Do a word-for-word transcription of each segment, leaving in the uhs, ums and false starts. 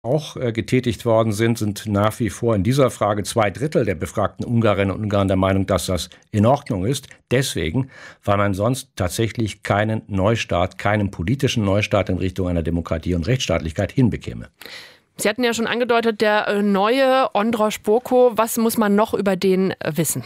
auch äh, getätigt worden sind, sind nach wie vor in dieser Frage zwei Drittel der befragten Ungarinnen und Ungarn der Meinung, dass das in Ordnung ist. Deswegen, weil man sonst tatsächlich keinen Neustart, keinen politischen Neustart in Richtung einer Demokratie und Rechtsstaatlichkeit hinbekäme. Sie hatten ja schon angedeutet, der neue Ondroš Boko. Was muss man noch über den wissen?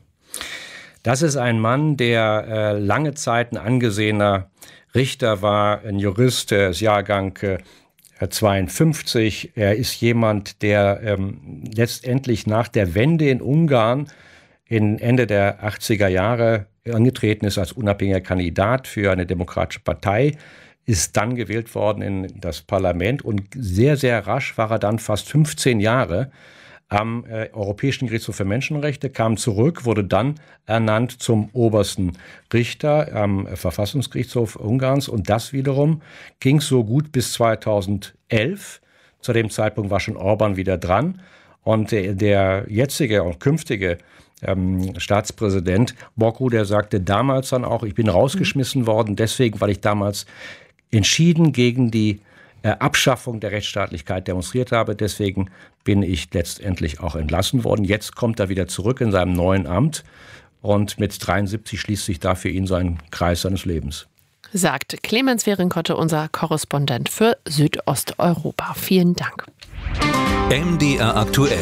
Das ist ein Mann, der äh, lange Zeit ein angesehener Richter war, ein Jurist, der ist Jahrgang äh, zweiundfünfzig. Er ist jemand, der ähm, letztendlich nach der Wende in Ungarn in Ende der achtziger Jahre angetreten ist als unabhängiger Kandidat für eine demokratische Partei, ist dann gewählt worden in das Parlament und sehr, sehr rasch war er dann fast fünfzehn Jahre am äh, Europäischen Gerichtshof für Menschenrechte, kam zurück, wurde dann ernannt zum obersten Richter am äh, Verfassungsgerichtshof Ungarns. Und das wiederum ging so gut bis zweitausendelf. Zu dem Zeitpunkt war schon Orban wieder dran. Und äh, der jetzige und künftige ähm, Staatspräsident Boko, der sagte damals dann auch, ich bin rausgeschmissen worden, deswegen, weil ich damals entschieden gegen die äh, Abschaffung der Rechtsstaatlichkeit demonstriert habe. Deswegen bin ich letztendlich auch entlassen worden. Jetzt kommt er wieder zurück in seinem neuen Amt und mit dreiundsiebzig schließt sich da für ihn so ein Kreis seines Lebens. Sagt Clemens Wehrenkotte, unser Korrespondent für Südosteuropa. Vielen Dank. M D R aktuell.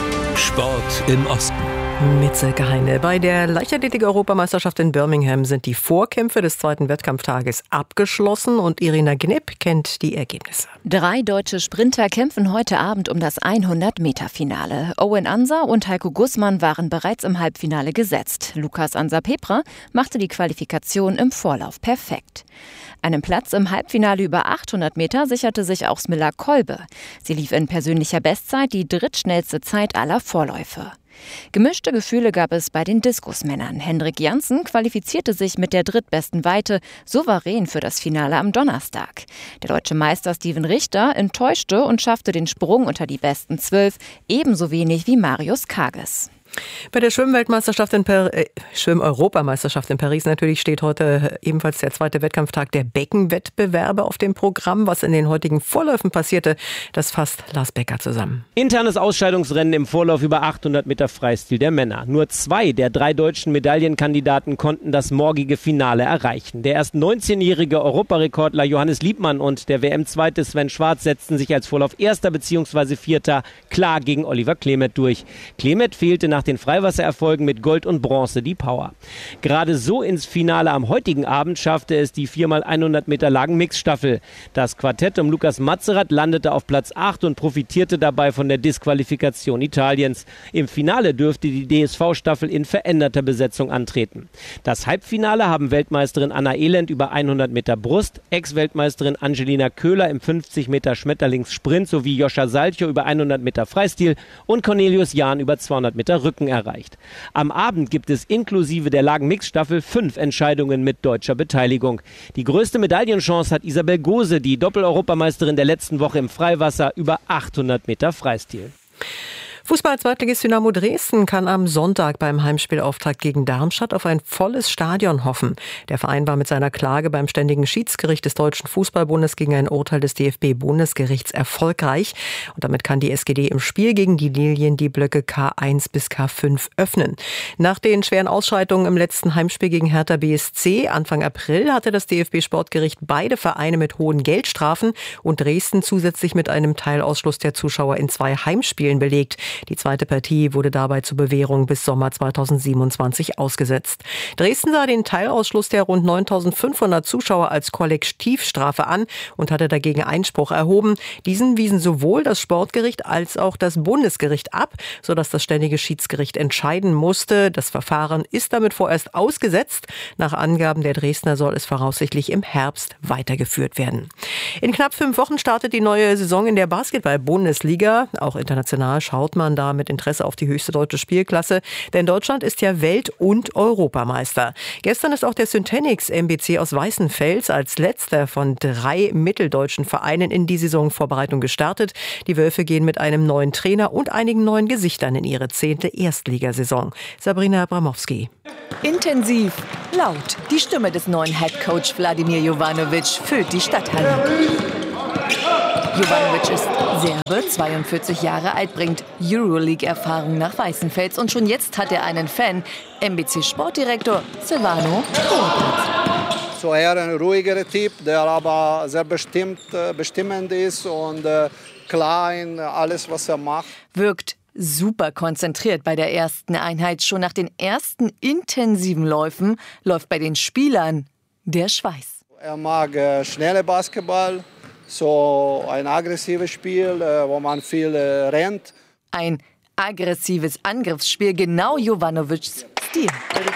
Sport im Osten. Mit Silke Heine. Bei der Leichtathletik-Europameisterschaft in Birmingham sind die Vorkämpfe des zweiten Wettkampftages abgeschlossen und Irina Knipp kennt die Ergebnisse. Drei deutsche Sprinter kämpfen heute Abend um das hundert-Meter-Finale. Owen Ansa und Heiko Gussmann waren bereits im Halbfinale gesetzt. Lukas Ansa-Pepra machte die Qualifikation im Vorlauf perfekt. Einen Platz im Halbfinale über achthundert Meter sicherte sich auch Smilla Kolbe. Sie lief in persönlicher Bestzeit die drittschnellste Zeit aller Vorläufe. Gemischte Gefühle gab es bei den Diskusmännern. Hendrik Janssen qualifizierte sich mit der drittbesten Weite souverän für das Finale am Donnerstag. Der deutsche Meister Steven Richter enttäuschte und schaffte den Sprung unter die besten zwölf, ebenso wenig wie Marius Kages. Bei der Schwimmweltmeisterschaft in per- äh, Schwimm-Europameisterschaft in Paris natürlich steht heute ebenfalls der zweite Wettkampftag der Beckenwettbewerbe auf dem Programm. Was in den heutigen Vorläufen passierte, das fasst Lars Becker zusammen. Internes Ausscheidungsrennen im Vorlauf über achthundert Meter Freistil der Männer. Nur zwei der drei deutschen Medaillenkandidaten konnten das morgige Finale erreichen. Der erst neunzehnjährige Europarekordler Johannes Liebmann und der W M-Zweite Sven Schwarz setzten sich als Vorlauf Erster bzw. Vierter klar gegen Oliver Klemet durch. Klemet fehlte nach den Freiwassererfolgen mit Gold und Bronze die Power. Gerade so ins Finale am heutigen Abend schaffte es die vier mal hundert Meter Lagen-Mixstaffel. Das Quartett um Lukas Matzerath landete auf Platz acht und profitierte dabei von der Disqualifikation Italiens. Im Finale dürfte die D S V-Staffel in veränderter Besetzung antreten. Das Halbfinale haben Weltmeisterin Anna Elend über hundert Meter Brust, Ex-Weltmeisterin Angelina Köhler im fünfzig Meter Schmetterlingssprint sowie Joscha Salcho über hundert Meter Freistil und Cornelius Jahn über zweihundert Meter Rücken erreicht. Am Abend gibt es inklusive der Lagen-Mix-Staffel fünf Entscheidungen mit deutscher Beteiligung. Die größte Medaillenchance hat Isabel Gose, die Doppel-Europameisterin der letzten Woche im Freiwasser über achthundert Meter Freistil. Fußball-Zweitligist Dynamo Dresden kann am Sonntag beim Heimspielauftakt gegen Darmstadt auf ein volles Stadion hoffen. Der Verein war mit seiner Klage beim Ständigen Schiedsgericht des Deutschen Fußballbundes gegen ein Urteil des D F B-Bundesgerichts erfolgreich. Und damit kann die S G D im Spiel gegen die Lilien die Blöcke K eins bis K fünf öffnen. Nach den schweren Ausschreitungen im letzten Heimspiel gegen Hertha B S C Anfang April hatte das D F B-Sportgericht beide Vereine mit hohen Geldstrafen und Dresden zusätzlich mit einem Teilausschluss der Zuschauer in zwei Heimspielen belegt. Die zweite Partie wurde dabei zur Bewährung bis Sommer zweitausendsiebenundzwanzig ausgesetzt. Dresden sah den Teilausschluss der rund neuntausendfünfhundert Zuschauer als Kollektivstrafe an und hatte dagegen Einspruch erhoben. Diesen wiesen sowohl das Sportgericht als auch das Bundesgericht ab, sodass das Ständige Schiedsgericht entscheiden musste. Das Verfahren ist damit vorerst ausgesetzt. Nach Angaben der Dresdner soll es voraussichtlich im Herbst weitergeführt werden. In knapp fünf Wochen startet die neue Saison in der Basketball-Bundesliga. Auch international schaut man da mit Interesse auf die höchste deutsche Spielklasse, denn Deutschland ist ja Welt- und Europameister. Gestern ist auch der Syntenix M B C aus Weißenfels als letzter von drei mitteldeutschen Vereinen in die Saisonvorbereitung gestartet. Die Wölfe gehen mit einem neuen Trainer und einigen neuen Gesichtern in ihre zehnte Erstligasaison. Sabrina Abramowski. Intensiv, laut. Die Stimme des neuen Headcoach Wladimir Jovanovic füllt die Stadthalle. Jovanovic ist Serbe, zweiundvierzig Jahre alt, bringt Euroleague-Erfahrung nach Weißenfels und schon jetzt hat er einen Fan, M B C-Sportdirektor Silvano Poropat. So eher ein ruhigerer Typ, der aber sehr bestimmt, bestimmend ist und äh, klar in alles, was er macht. Wirkt super konzentriert bei der ersten Einheit. Schon nach den ersten intensiven Läufen läuft bei den Spielern der Schweiß. Er mag äh, schnelle Basketball, so ein aggressives Spiel, äh, wo man viel äh, rennt. Ein aggressives Angriffsspiel, genau Jovanovics Stil.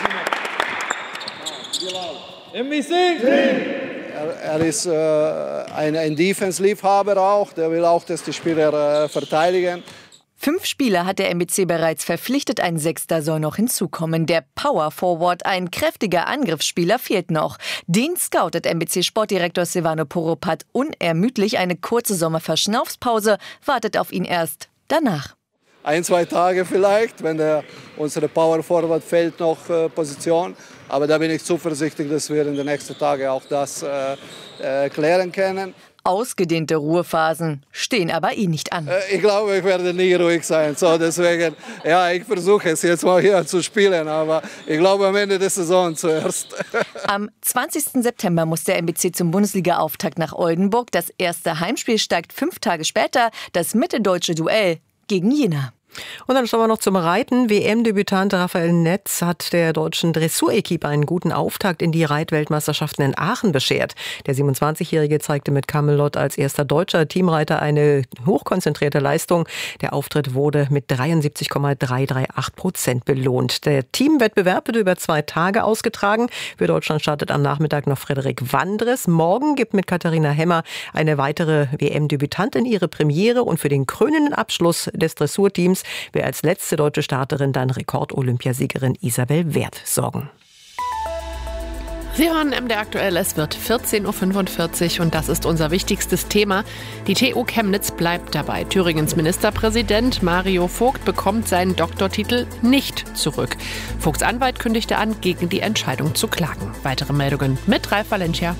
Er, er ist äh, ein, ein Defense-Liebhaber auch, der will auch, dass die Spieler äh, verteidigen. Fünf Spieler hat der M B C bereits verpflichtet, ein sechster soll noch hinzukommen. Der Power Forward, ein kräftiger Angriffsspieler, fehlt noch. Den scoutet M B C-Sportdirektor Silvano Poropat unermüdlich. Eine kurze Sommerverschnaufspause wartet auf ihn erst danach. Ein, zwei Tage vielleicht, wenn der, unsere Power Forward fällt noch äh, Position. Aber da bin ich zuversichtlich, dass wir in den nächsten Tagen auch das äh, äh, klären können. Ausgedehnte Ruhephasen stehen aber ihn nicht an. Ich glaube, ich werde nie ruhig sein. So, deswegen, ja, ich versuche es jetzt mal hier zu spielen, aber ich glaube am Ende der Saison zuerst. Am zwanzigsten September muss der M B C zum Bundesliga-Auftakt nach Oldenburg. Das erste Heimspiel steigt fünf Tage später, das mitteldeutsche Duell gegen Jena. Und dann schauen wir noch zum Reiten. W M-Debütant Raphael Netz hat der deutschen Dressurequipe einen guten Auftakt in die Reitweltmeisterschaften in Aachen beschert. Der siebenundzwanzigjährige zeigte mit Camelot als erster deutscher Teamreiter eine hochkonzentrierte Leistung. Der Auftritt wurde mit dreiundsiebzig Komma dreihundertachtunddreißig Prozent belohnt. Der Teamwettbewerb wird über zwei Tage ausgetragen. Für Deutschland startet am Nachmittag noch Frederik Wandres. Morgen gibt mit Katharina Hemmer eine weitere W M-Debütantin ihre Premiere. Und für den krönenden Abschluss des Dressurteams will als letzte deutsche Starterin dann Rekord-Olympiasiegerin Isabel Werth sorgen. Sie hören M D R aktuell, es wird vierzehn Uhr fünfundvierzig und das ist unser wichtigstes Thema. Die T U Chemnitz bleibt dabei. Thüringens Ministerpräsident Mario Vogt bekommt seinen Doktortitel nicht zurück. Vogts Anwalt kündigte an, gegen die Entscheidung zu klagen. Weitere Meldungen mit Ralf Valencia.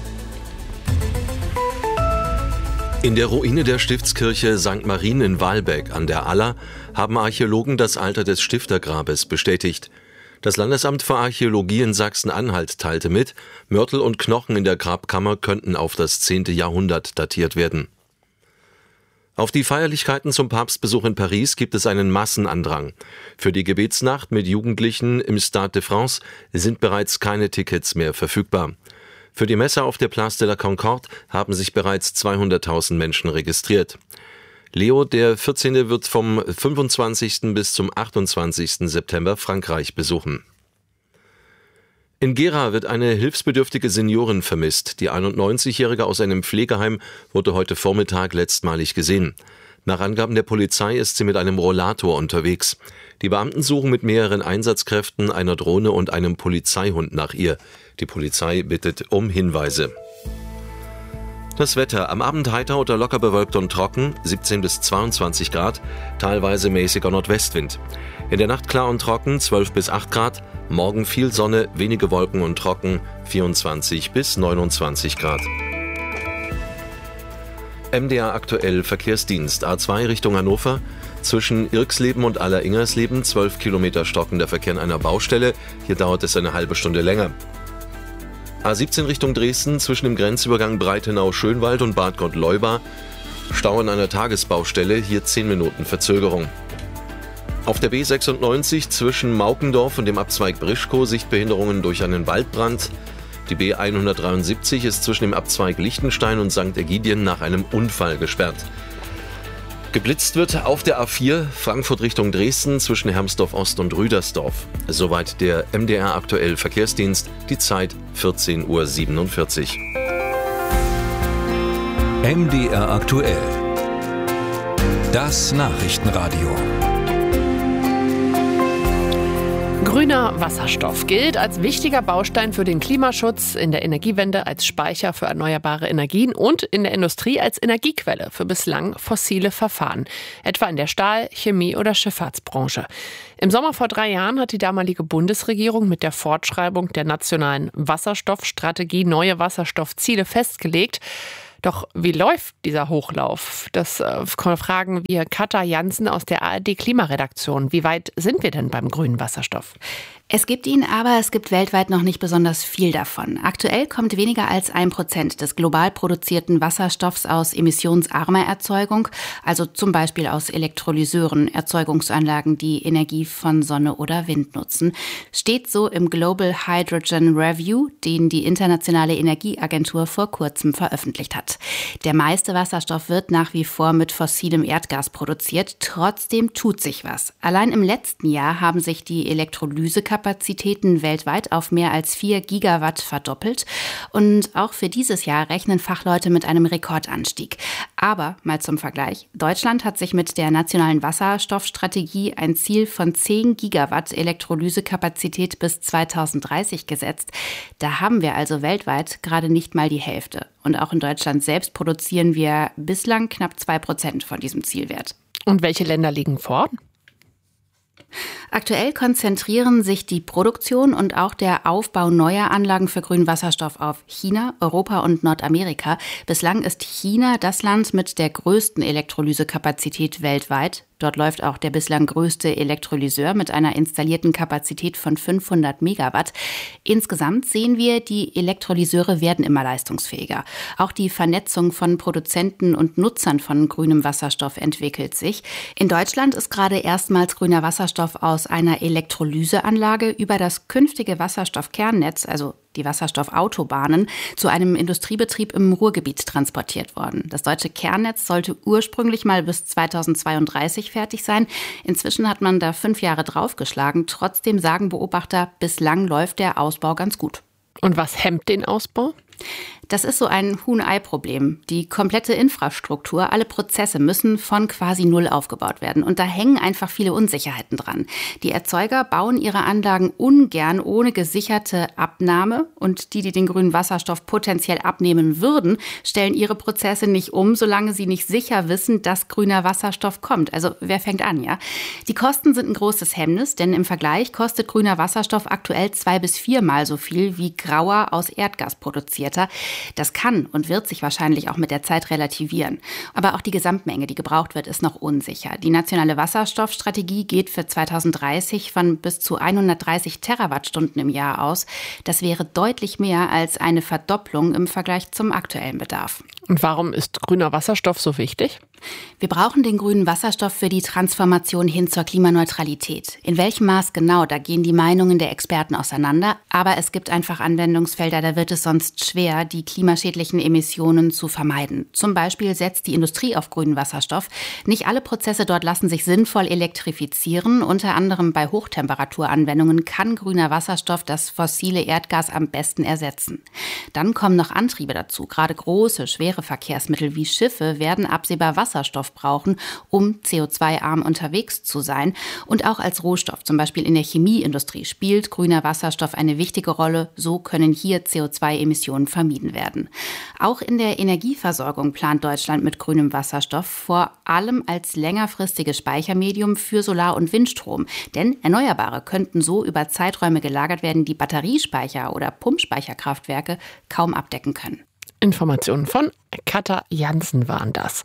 In der Ruine der Stiftskirche Sankt Marien in Wahlbeck an der Aller haben Archäologen das Alter des Stiftergrabes bestätigt. Das Landesamt für Archäologie in Sachsen-Anhalt teilte mit, Mörtel und Knochen in der Grabkammer könnten auf das zehnte Jahrhundert datiert werden. Auf die Feierlichkeiten zum Papstbesuch in Paris gibt es einen Massenandrang. Für die Gebetsnacht mit Jugendlichen im Stade de France sind bereits keine Tickets mehr verfügbar. Für die Messe auf der Place de la Concorde haben sich bereits zweihunderttausend Menschen registriert. Leo der vierzehnte wird vom fünfundzwanzigsten bis zum achtundzwanzigsten September Frankreich besuchen. In Gera wird eine hilfsbedürftige Seniorin vermisst. Die einundneunzigjährige aus einem Pflegeheim wurde heute Vormittag letztmalig gesehen. Nach Angaben der Polizei ist sie mit einem Rollator unterwegs. Die Beamten suchen mit mehreren Einsatzkräften, einer Drohne und einem Polizeihund nach ihr. Die Polizei bittet um Hinweise. Das Wetter: am Abend heiter oder locker bewölkt und trocken, siebzehn bis zweiundzwanzig Grad, teilweise mäßiger Nordwestwind. In der Nacht klar und trocken, zwölf bis acht Grad, morgen viel Sonne, wenige Wolken und trocken, vierundzwanzig bis neunundzwanzig Grad. M D R aktuell Verkehrsdienst. A zwei Richtung Hannover. Zwischen Irxleben und Alleringersleben zwölf Kilometer stockender Verkehr an einer Baustelle. Hier dauert es eine halbe Stunde länger. A siebzehn Richtung Dresden zwischen dem Grenzübergang Breitenau-Schönwald und Bad Gott-Leuba. Stau an einer Tagesbaustelle, hier zehn Minuten Verzögerung. Auf der B sechsundneunzig zwischen Maukendorf und dem Abzweig Brischkow Sichtbehinderungen durch einen Waldbrand. Die B hundertdreiundsiebzig ist zwischen dem Abzweig Lichtenstein und Sankt Ägidien nach einem Unfall gesperrt. Geblitzt wird auf der A vier Frankfurt Richtung Dresden zwischen Hermsdorf Ost und Rüdersdorf. Soweit der M D R aktuell Verkehrsdienst. Die Zeit vierzehn Uhr siebenundvierzig. M D R aktuell. Das Nachrichtenradio. Grüner Wasserstoff gilt als wichtiger Baustein für den Klimaschutz, in der Energiewende als Speicher für erneuerbare Energien und in der Industrie als Energiequelle für bislang fossile Verfahren, etwa in der Stahl-, Chemie- oder Schifffahrtsbranche. Im Sommer vor drei Jahren hat die damalige Bundesregierung mit der Fortschreibung der nationalen Wasserstoffstrategie neue Wasserstoffziele festgelegt. Doch wie läuft dieser Hochlauf? Das äh, fragen wir Katja Jansen aus der A R D-Klimaredaktion. Wie weit sind wir denn beim grünen Wasserstoff? Es gibt ihn, aber es gibt weltweit noch nicht besonders viel davon. Aktuell kommt weniger als ein Prozent des global produzierten Wasserstoffs aus emissionsarmer Erzeugung, also zum Beispiel aus Elektrolyseuren, Erzeugungsanlagen, die Energie von Sonne oder Wind nutzen. Steht so im Global Hydrogen Review, den die Internationale Energieagentur vor kurzem veröffentlicht hat. Der meiste Wasserstoff wird nach wie vor mit fossilem Erdgas produziert. Trotzdem tut sich was. Allein im letzten Jahr haben sich die Elektrolysekapazitäten weltweit auf mehr als vier Gigawatt verdoppelt. Und auch für dieses Jahr rechnen Fachleute mit einem Rekordanstieg. Aber mal zum Vergleich. Deutschland hat sich mit der nationalen Wasserstoffstrategie ein Ziel von zehn Gigawatt Elektrolysekapazität bis zweitausenddreißig gesetzt. Da haben wir also weltweit gerade nicht mal die Hälfte. Und auch in Deutschland selbst produzieren wir bislang knapp zwei Prozent von diesem Zielwert. Und welche Länder liegen vor? Aktuell konzentrieren sich die Produktion und auch der Aufbau neuer Anlagen für grünen Wasserstoff auf China, Europa und Nordamerika. Bislang ist China das Land mit der größten Elektrolysekapazität weltweit. Dort läuft auch der bislang größte Elektrolyseur mit einer installierten Kapazität von fünfhundert Megawatt. Insgesamt sehen wir, die Elektrolyseure werden immer leistungsfähiger. Auch die Vernetzung von Produzenten und Nutzern von grünem Wasserstoff entwickelt sich. In Deutschland ist gerade erstmals grüner Wasserstoff aus einer Elektrolyseanlage über das künftige Wasserstoffkernnetz, also die Wasserstoffautobahnen, zu einem Industriebetrieb im Ruhrgebiet transportiert worden. Das deutsche Kernnetz sollte ursprünglich mal bis zweitausendzweiunddreißig fertig sein. Inzwischen hat man da fünf Jahre draufgeschlagen. Trotzdem sagen Beobachter, bislang läuft der Ausbau ganz gut. Und was hemmt den Ausbau? Das ist so ein Huhn-Ei-Problem. Die komplette Infrastruktur, alle Prozesse müssen von quasi null aufgebaut werden. Und da hängen einfach viele Unsicherheiten dran. Die Erzeuger bauen ihre Anlagen ungern ohne gesicherte Abnahme. Und die, die den grünen Wasserstoff potenziell abnehmen würden, stellen ihre Prozesse nicht um, solange sie nicht sicher wissen, dass grüner Wasserstoff kommt. Also wer fängt an, ja? Die Kosten sind ein großes Hemmnis, denn im Vergleich kostet grüner Wasserstoff aktuell zwei bis viermal so viel wie grauer aus Erdgas produzierter. Das kann und wird sich wahrscheinlich auch mit der Zeit relativieren. Aber auch die Gesamtmenge, die gebraucht wird, ist noch unsicher. Die nationale Wasserstoffstrategie geht für zweitausenddreißig von bis zu hundertdreißig Terawattstunden im Jahr aus. Das wäre deutlich mehr als eine Verdopplung im Vergleich zum aktuellen Bedarf. Und warum ist grüner Wasserstoff so wichtig? Wir brauchen den grünen Wasserstoff für die Transformation hin zur Klimaneutralität. In welchem Maß genau, da gehen die Meinungen der Experten auseinander. Aber es gibt einfach Anwendungsfelder, da wird es sonst schwer, die klimaschädlichen Emissionen zu vermeiden. Zum Beispiel setzt die Industrie auf grünen Wasserstoff. Nicht alle Prozesse dort lassen sich sinnvoll elektrifizieren. Unter anderem bei Hochtemperaturanwendungen kann grüner Wasserstoff das fossile Erdgas am besten ersetzen. Dann kommen noch Antriebe dazu. Gerade große, schwere Verkehrsmittel wie Schiffe werden absehbar Wasserstoff brauchen, um C O zwei arm unterwegs zu sein. Und auch als Rohstoff, zum Beispiel in der Chemieindustrie, spielt grüner Wasserstoff eine wichtige Rolle. So können hier C O zwei Emissionen vermieden werden. Auch in der Energieversorgung plant Deutschland mit grünem Wasserstoff, vor allem als längerfristiges Speichermedium für Solar- und Windstrom. Denn Erneuerbare könnten so über Zeiträume gelagert werden, die Batteriespeicher oder Pumpspeicherkraftwerke kaum abdecken können. Informationen von Katja Jansen waren das.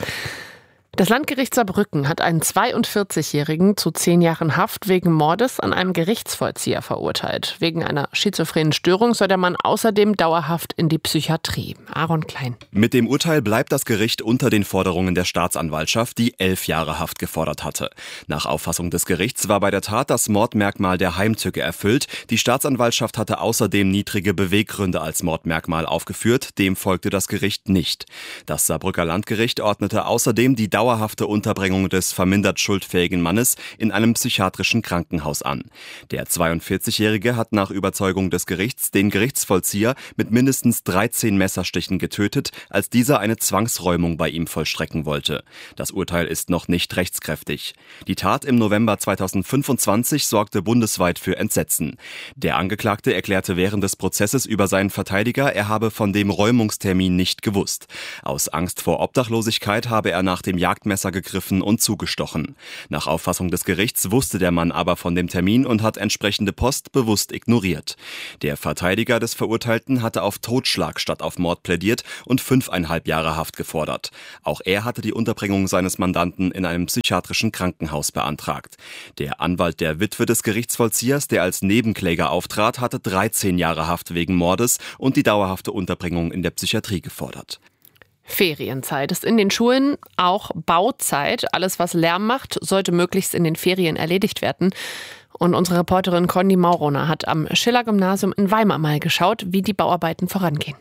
Das Landgericht Saarbrücken hat einen zweiundvierzigjährigen zu zehn Jahren Haft wegen Mordes an einem Gerichtsvollzieher verurteilt. Wegen einer schizophrenen Störung soll der Mann außerdem dauerhaft in die Psychiatrie. Aaron Klein. Mit dem Urteil bleibt das Gericht unter den Forderungen der Staatsanwaltschaft, die elf Jahre Haft gefordert hatte. Nach Auffassung des Gerichts war bei der Tat das Mordmerkmal der Heimtücke erfüllt. Die Staatsanwaltschaft hatte außerdem niedrige Beweggründe als Mordmerkmal aufgeführt. Dem folgte das Gericht nicht. Das Saarbrücker Landgericht ordnete außerdem die dauerhafte Unterbringung des vermindert schuldfähigen Mannes in einem psychiatrischen Krankenhaus an. Der zweiundvierzigjährige hat nach Überzeugung des Gerichts den Gerichtsvollzieher mit mindestens dreizehn Messerstichen getötet, als dieser eine Zwangsräumung bei ihm vollstrecken wollte. Das Urteil ist noch nicht rechtskräftig. Die Tat im November zweitausendfünfundzwanzig sorgte bundesweit für Entsetzen. Der Angeklagte erklärte während des Prozesses über seinen Verteidiger, er habe von dem Räumungstermin nicht gewusst. Aus Angst vor Obdachlosigkeit habe er nach dem Jahr Jagdmesser gegriffen und zugestochen. Nach Auffassung des Gerichts wusste der Mann aber von dem Termin und hat entsprechende Post bewusst ignoriert. Der Verteidiger des Verurteilten hatte auf Totschlag statt auf Mord plädiert und fünfeinhalb Jahre Haft gefordert. Auch er hatte die Unterbringung seines Mandanten in einem psychiatrischen Krankenhaus beantragt. Der Anwalt der Witwe des Gerichtsvollziehers, der als Nebenkläger auftrat, hatte dreizehn Jahre Haft wegen Mordes und die dauerhafte Unterbringung in der Psychiatrie gefordert. Ferienzeit ist in den Schulen auch Bauzeit. Alles, was Lärm macht, sollte möglichst in den Ferien erledigt werden. Und unsere Reporterin Conny Mauroner hat am Schiller-Gymnasium in Weimar mal geschaut, wie die Bauarbeiten vorangehen.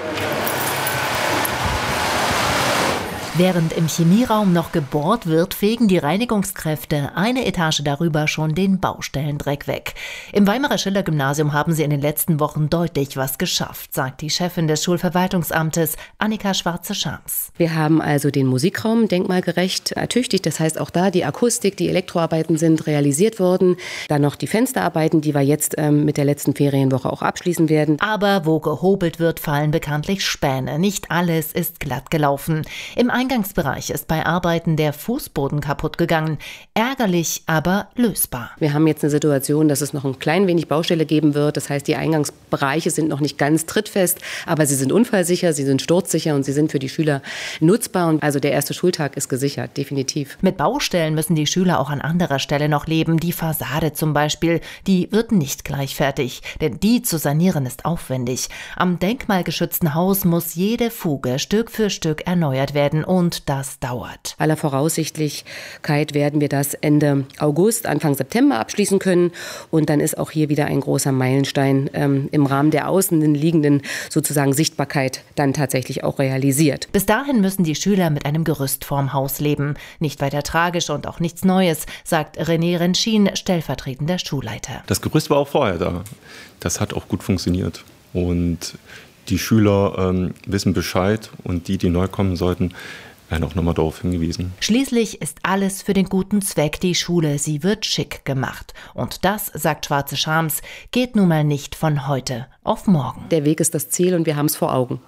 Während im Chemieraum noch gebohrt wird, fegen die Reinigungskräfte eine Etage darüber schon den Baustellendreck weg. Im Weimarer Schiller-Gymnasium haben sie in den letzten Wochen deutlich was geschafft, sagt die Chefin des Schulverwaltungsamtes, Annika Schwarze-Schams. Wir haben also den Musikraum denkmalgerecht ertüchtigt. Das heißt, auch da die Akustik, die Elektroarbeiten sind realisiert worden. Dann noch die Fensterarbeiten, die wir jetzt ähm, mit der letzten Ferienwoche auch abschließen werden. Aber wo gehobelt wird, fallen bekanntlich Späne. Nicht alles ist glatt gelaufen. Im Eingangsbereich ist bei Arbeiten der Fußboden kaputt gegangen. Ärgerlich, aber lösbar. Wir haben jetzt eine Situation, dass es noch ein klein wenig Baustelle geben wird. Das heißt, die Eingangsbereiche sind noch nicht ganz trittfest, aber sie sind unfallsicher, sie sind sturzsicher und sie sind für die Schüler nutzbar. Und also der erste Schultag ist gesichert, definitiv. Mit Baustellen müssen die Schüler auch an anderer Stelle noch leben. Die Fassade zum Beispiel, die wird nicht gleich fertig, denn die zu sanieren ist aufwendig. Am denkmalgeschützten Haus muss jede Fuge Stück für Stück erneuert werden. Und das dauert. Aller Voraussichtlichkeit werden wir das Ende August, Anfang September abschließen können. Und dann ist auch hier wieder ein großer Meilenstein ähm, im Rahmen der außen liegenden sozusagen Sichtbarkeit dann tatsächlich auch realisiert. Bis dahin müssen die Schüler mit einem Gerüst vorm Haus leben. Nicht weiter tragisch und auch nichts Neues, sagt René Rentschin, stellvertretender Schulleiter. Das Gerüst war auch vorher da. Das hat auch gut funktioniert. Und die Schüler ähm, wissen Bescheid und die, die neu kommen sollten, werden auch nochmal darauf hingewiesen. Schließlich ist alles für den guten Zweck, die Schule. Sie wird schick gemacht. Und das, sagt Schwarze-Schams, geht nun mal nicht von heute auf morgen. Der Weg ist das Ziel und wir haben es vor Augen.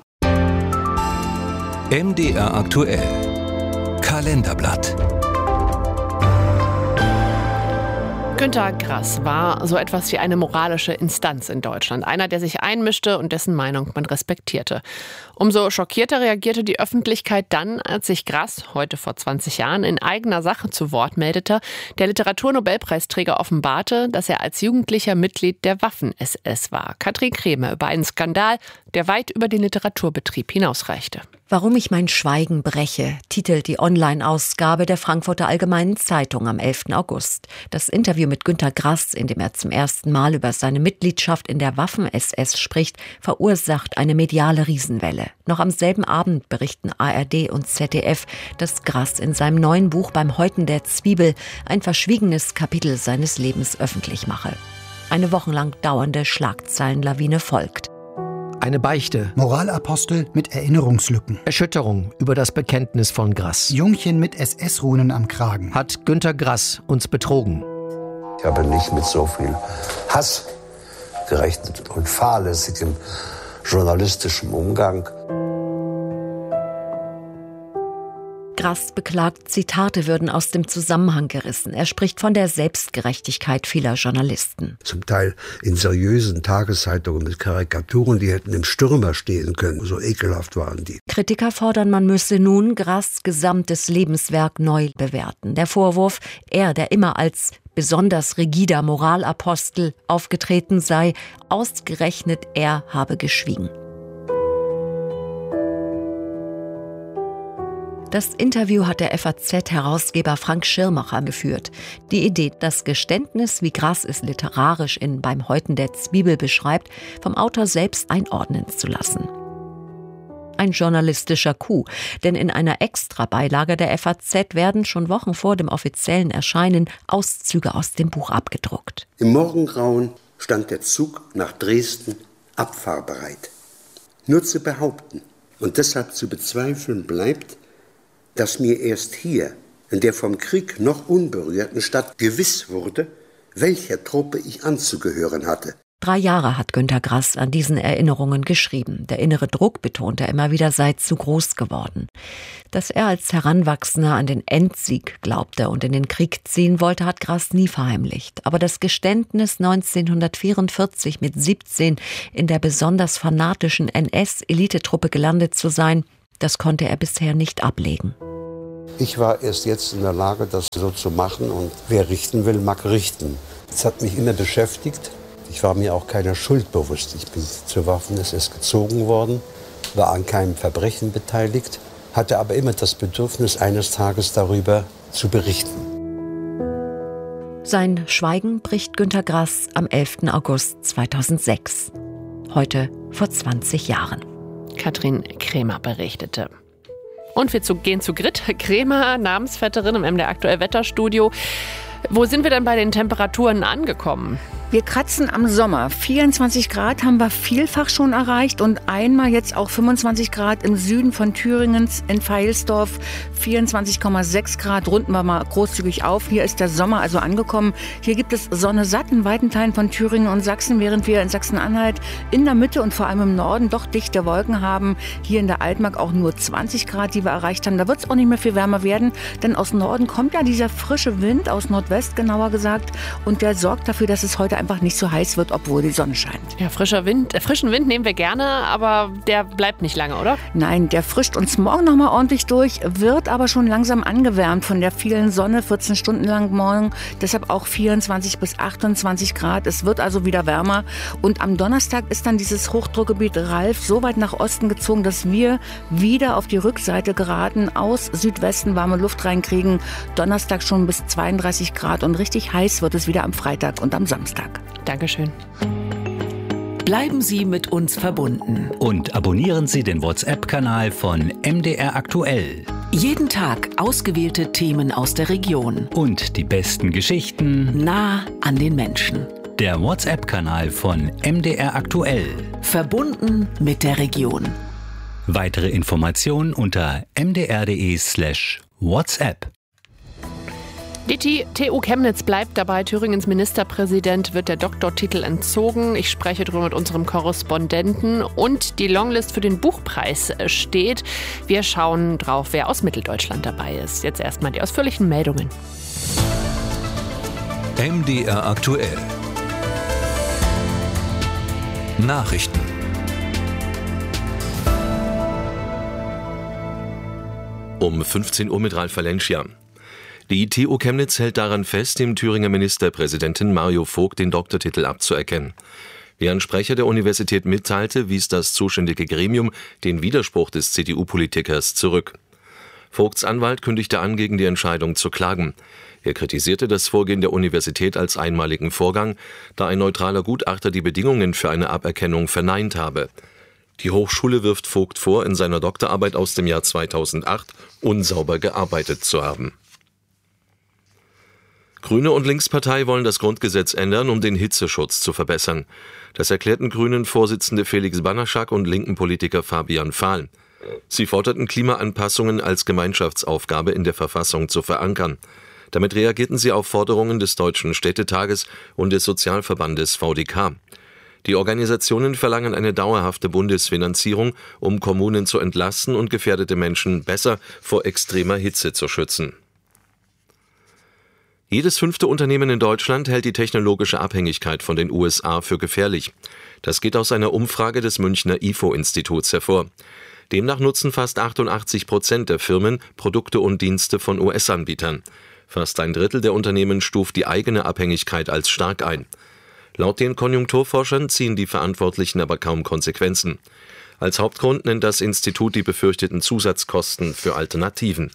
M D R aktuell. Kalenderblatt. Günter Grass war so etwas wie eine moralische Instanz in Deutschland. Einer, der sich einmischte und dessen Meinung man respektierte. Umso schockierter reagierte die Öffentlichkeit dann, als sich Grass, heute vor zwanzig Jahren, in eigener Sache zu Wort meldete. Der Literaturnobelpreisträger offenbarte, dass er als Jugendlicher Mitglied der Waffen-S S war. Katrin Krämer über einen Skandal, der weit über den Literaturbetrieb hinausreichte. Warum ich mein Schweigen breche, titelt die Online-Ausgabe der Frankfurter Allgemeinen Zeitung am elften August. Das Interview mit Günter Grass, in dem er zum ersten Mal über seine Mitgliedschaft in der Waffen-S S spricht, verursacht eine mediale Riesenwelle. Noch am selben Abend berichten A R D und Z D F, dass Grass in seinem neuen Buch Beim Häuten der Zwiebel ein verschwiegenes Kapitel seines Lebens öffentlich mache. Eine wochenlang dauernde Schlagzeilenlawine folgt. Eine Beichte. Moralapostel mit Erinnerungslücken. Erschütterung über das Bekenntnis von Grass. Jungchen mit S S-Runen am Kragen. Hat Günter Grass uns betrogen? Ich habe nicht mit so viel Hass gerechnet und fahrlässigem journalistischem Umgang. Grass beklagt, Zitate würden aus dem Zusammenhang gerissen. Er spricht von der Selbstgerechtigkeit vieler Journalisten. Zum Teil in seriösen Tageszeitungen mit Karikaturen, die hätten im Stürmer stehen können. So ekelhaft waren die. Kritiker fordern, man müsse nun Grass' gesamtes Lebenswerk neu bewerten. Der Vorwurf, er, der immer als besonders rigider Moralapostel aufgetreten sei, ausgerechnet er habe geschwiegen. Das Interview hat der F A Z-Herausgeber Frank Schirmacher geführt. Die Idee, das Geständnis, wie Grass es literarisch in Beim Häuten der Zwiebel beschreibt, vom Autor selbst einordnen zu lassen. Ein journalistischer Coup, denn in einer Extrabeilage der F A Z werden schon Wochen vor dem offiziellen Erscheinen Auszüge aus dem Buch abgedruckt. Im Morgengrauen stand der Zug nach Dresden abfahrbereit. Nur zu behaupten und deshalb zu bezweifeln bleibt, dass mir erst hier, in der vom Krieg noch unberührten Stadt, gewiss wurde, welcher Truppe ich anzugehören hatte. Drei Jahre hat Günter Grass an diesen Erinnerungen geschrieben. Der innere Druck, betont er immer wieder, sei zu groß geworden. Dass er als Heranwachsender an den Endsieg glaubte und in den Krieg ziehen wollte, hat Grass nie verheimlicht. Aber das Geständnis, neunzehnhundertvierundvierzig mit siebzehn in der besonders fanatischen N S-Elitetruppe gelandet zu sein, das konnte er bisher nicht ablegen. Ich war erst jetzt in der Lage, das so zu machen, und wer richten will, mag richten. Das hat mich immer beschäftigt. Ich war mir auch keiner Schuld bewusst. Ich bin zur Waffen-S S gezogen worden, war an keinem Verbrechen beteiligt, hatte aber immer das Bedürfnis, eines Tages darüber zu berichten. Sein Schweigen bricht Günter Grass am elften August zweitausendsechs. Heute vor zwanzig Jahren. Katrin Krämer berichtete. Und wir zu, gehen zu Grit Krämer, Namensvetterin im M D R Aktuell Wetterstudio. Wo sind wir denn bei den Temperaturen angekommen? Wir kratzen am Sommer. vierundzwanzig Grad haben wir vielfach schon erreicht und einmal jetzt auch fünfundzwanzig Grad im Süden von Thüringens in Veilsdorf. vierundzwanzig Komma sechs Grad runden wir mal großzügig auf. Hier ist der Sommer also angekommen. Hier gibt es Sonne satt in weiten Teilen von Thüringen und Sachsen, während wir in Sachsen-Anhalt in der Mitte und vor allem im Norden doch dichte Wolken haben. Hier in der Altmark auch nur zwanzig Grad, die wir erreicht haben. Da wird es auch nicht mehr viel wärmer werden, denn aus Norden kommt ja dieser frische Wind, aus Nordwest genauer gesagt, und der sorgt dafür, dass es heute einfach nicht so heiß wird, obwohl die Sonne scheint. Ja, frischer Wind, äh, frischen Wind nehmen wir gerne, aber der bleibt nicht lange, oder? Nein, der frischt uns morgen noch mal ordentlich durch, wird aber schon langsam angewärmt von der vielen Sonne, vierzehn Stunden lang morgen, deshalb auch vierundzwanzig bis achtundzwanzig Grad. Es wird also wieder wärmer und am Donnerstag ist dann dieses Hochdruckgebiet Ralf so weit nach Osten gezogen, dass wir wieder auf die Rückseite geraten, aus Südwesten warme Luft reinkriegen. Donnerstag schon bis zweiunddreißig Grad und richtig heiß wird es wieder am Freitag und am Samstag. Dankeschön. Bleiben Sie mit uns verbunden. Und abonnieren Sie den WhatsApp-Kanal von M D R Aktuell. Jeden Tag ausgewählte Themen aus der Region. Und die besten Geschichten nah an den Menschen. Der WhatsApp-Kanal von M D R Aktuell. Verbunden mit der Region. Weitere Informationen unter m d r punkt d e slash WhatsApp. Die T U Chemnitz bleibt dabei. Thüringens Ministerpräsident wird der Doktortitel entzogen. Ich spreche darüber mit unserem Korrespondenten. Und die Longlist für den Buchpreis steht. Wir schauen drauf, wer aus Mitteldeutschland dabei ist. Jetzt erstmal die ausführlichen Meldungen. M D R Aktuell. Nachrichten. Um fünfzehn Uhr mit Ralf Valencia. Die T U Chemnitz hält daran fest, dem Thüringer Ministerpräsidenten Mario Vogt den Doktortitel abzuerkennen. Wie ein Sprecher der Universität mitteilte, wies das zuständige Gremium den Widerspruch des C D U-Politikers zurück. Vogts Anwalt kündigte an, gegen die Entscheidung zu klagen. Er kritisierte das Vorgehen der Universität als einmaligen Vorgang, da ein neutraler Gutachter die Bedingungen für eine Aberkennung verneint habe. Die Hochschule wirft Vogt vor, in seiner Doktorarbeit aus dem Jahr zweitausendacht unsauber gearbeitet zu haben. Grüne und Linkspartei wollen das Grundgesetz ändern, um den Hitzeschutz zu verbessern. Das erklärten Grünen-Vorsitzende Felix Banaschak und linken Politiker Fabian Fahl. Sie forderten, Klimaanpassungen als Gemeinschaftsaufgabe in der Verfassung zu verankern. Damit reagierten sie auf Forderungen des Deutschen Städtetages und des Sozialverbandes V D K. Die Organisationen verlangen eine dauerhafte Bundesfinanzierung, um Kommunen zu entlasten und gefährdete Menschen besser vor extremer Hitze zu schützen. Jedes fünfte Unternehmen in Deutschland hält die technologische Abhängigkeit von den U S A für gefährlich. Das geht aus einer Umfrage des Münchner I F O-Instituts hervor. Demnach nutzen fast achtundachtzig Prozent der Firmen Produkte und Dienste von U S-Anbietern. Fast ein Drittel der Unternehmen stuft die eigene Abhängigkeit als stark ein. Laut den Konjunkturforschern ziehen die Verantwortlichen aber kaum Konsequenzen. Als Hauptgrund nennt das Institut die befürchteten Zusatzkosten für Alternativen.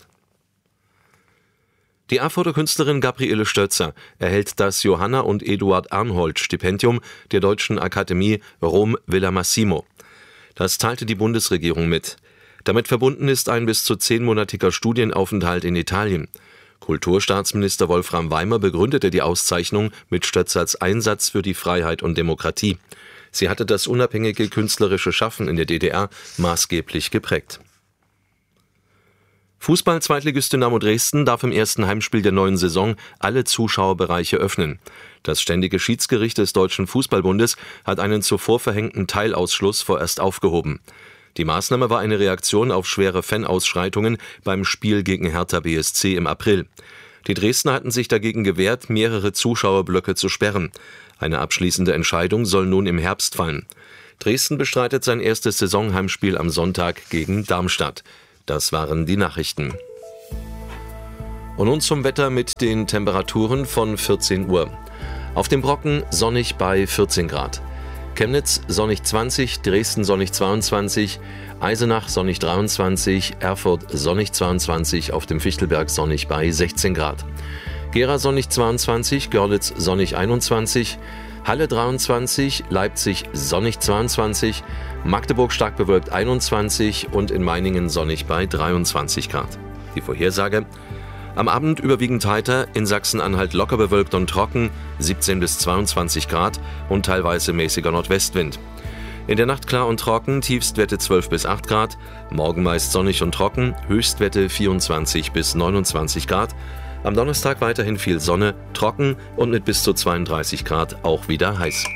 Die Erfurter Künstlerin Gabriele Stötzer erhält das Johanna und Eduard Arnhold Stipendium der Deutschen Akademie Rom Villa Massimo. Das teilte die Bundesregierung mit. Damit verbunden ist ein bis zu zehnmonatiger Studienaufenthalt in Italien. Kulturstaatsminister Wolfram Weimer begründete die Auszeichnung mit Stötzers Einsatz für die Freiheit und Demokratie. Sie hatte das unabhängige künstlerische Schaffen in der D D R maßgeblich geprägt. Fußball-Zweitligist Dynamo Dresden darf im ersten Heimspiel der neuen Saison alle Zuschauerbereiche öffnen. Das Ständige Schiedsgericht des Deutschen Fußballbundes hat einen zuvor verhängten Teilausschluss vorerst aufgehoben. Die Maßnahme war eine Reaktion auf schwere Fanausschreitungen beim Spiel gegen Hertha B S C im April. Die Dresdner hatten sich dagegen gewehrt, mehrere Zuschauerblöcke zu sperren. Eine abschließende Entscheidung soll nun im Herbst fallen. Dresden bestreitet sein erstes Saisonheimspiel am Sonntag gegen Darmstadt. Das waren die Nachrichten. Und nun zum Wetter mit den Temperaturen von vierzehn Uhr. Auf dem Brocken sonnig bei vierzehn Grad. Chemnitz sonnig zwanzig, Dresden sonnig zweiundzwanzig, Eisenach sonnig dreiundzwanzig, Erfurt sonnig zweiundzwanzig, auf dem Fichtelberg sonnig bei sechzehn Grad. Gera sonnig zweiundzwanzig, Görlitz sonnig einundzwanzig, Halle dreiundzwanzig, Leipzig sonnig zweiundzwanzig, Magdeburg stark bewölkt einundzwanzig und in Meiningen sonnig bei dreiundzwanzig Grad. Die Vorhersage: Am Abend überwiegend heiter, in Sachsen-Anhalt locker bewölkt und trocken, siebzehn bis zweiundzwanzig Grad und teilweise mäßiger Nordwestwind. In der Nacht klar und trocken, Tiefstwerte zwölf bis acht Grad, morgen meist sonnig und trocken, Höchstwerte vierundzwanzig bis neunundzwanzig Grad. Am Donnerstag weiterhin viel Sonne, trocken und mit bis zu zweiunddreißig Grad auch wieder heiß.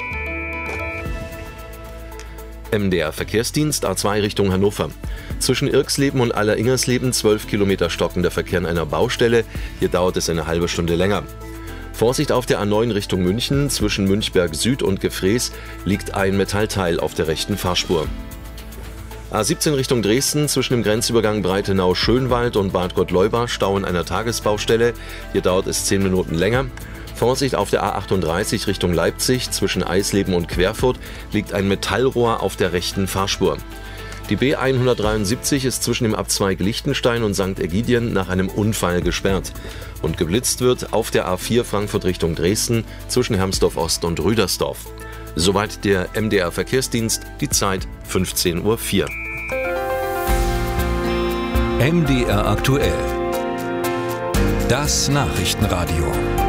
M D R Verkehrsdienst A zwei Richtung Hannover. Zwischen Irksleben und Aller-Ingersleben zwölf Kilometer stockender Verkehr an einer Baustelle. Hier dauert es eine halbe Stunde länger. Vorsicht auf der A neun Richtung München. Zwischen Münchberg Süd und Gefrees liegt ein Metallteil auf der rechten Fahrspur. A siebzehn Richtung Dresden. Zwischen dem Grenzübergang Breitenau-Schönwald und Bad Gottleuba Stau in einer Tagesbaustelle. Hier dauert es zehn Minuten länger. Vorsicht auf der A achtunddreißig Richtung Leipzig. Zwischen Eisleben und Querfurt liegt ein Metallrohr auf der rechten Fahrspur. Die B hundertdreiundsiebzig ist zwischen dem Abzweig Liechtenstein und Sankt Ägidien nach einem Unfall gesperrt. Und geblitzt wird auf der A vier Frankfurt Richtung Dresden zwischen Hermsdorf Ost und Rüdersdorf. Soweit der M D R Verkehrsdienst, die Zeit fünfzehn Uhr vier. M D R aktuell. Das Nachrichtenradio.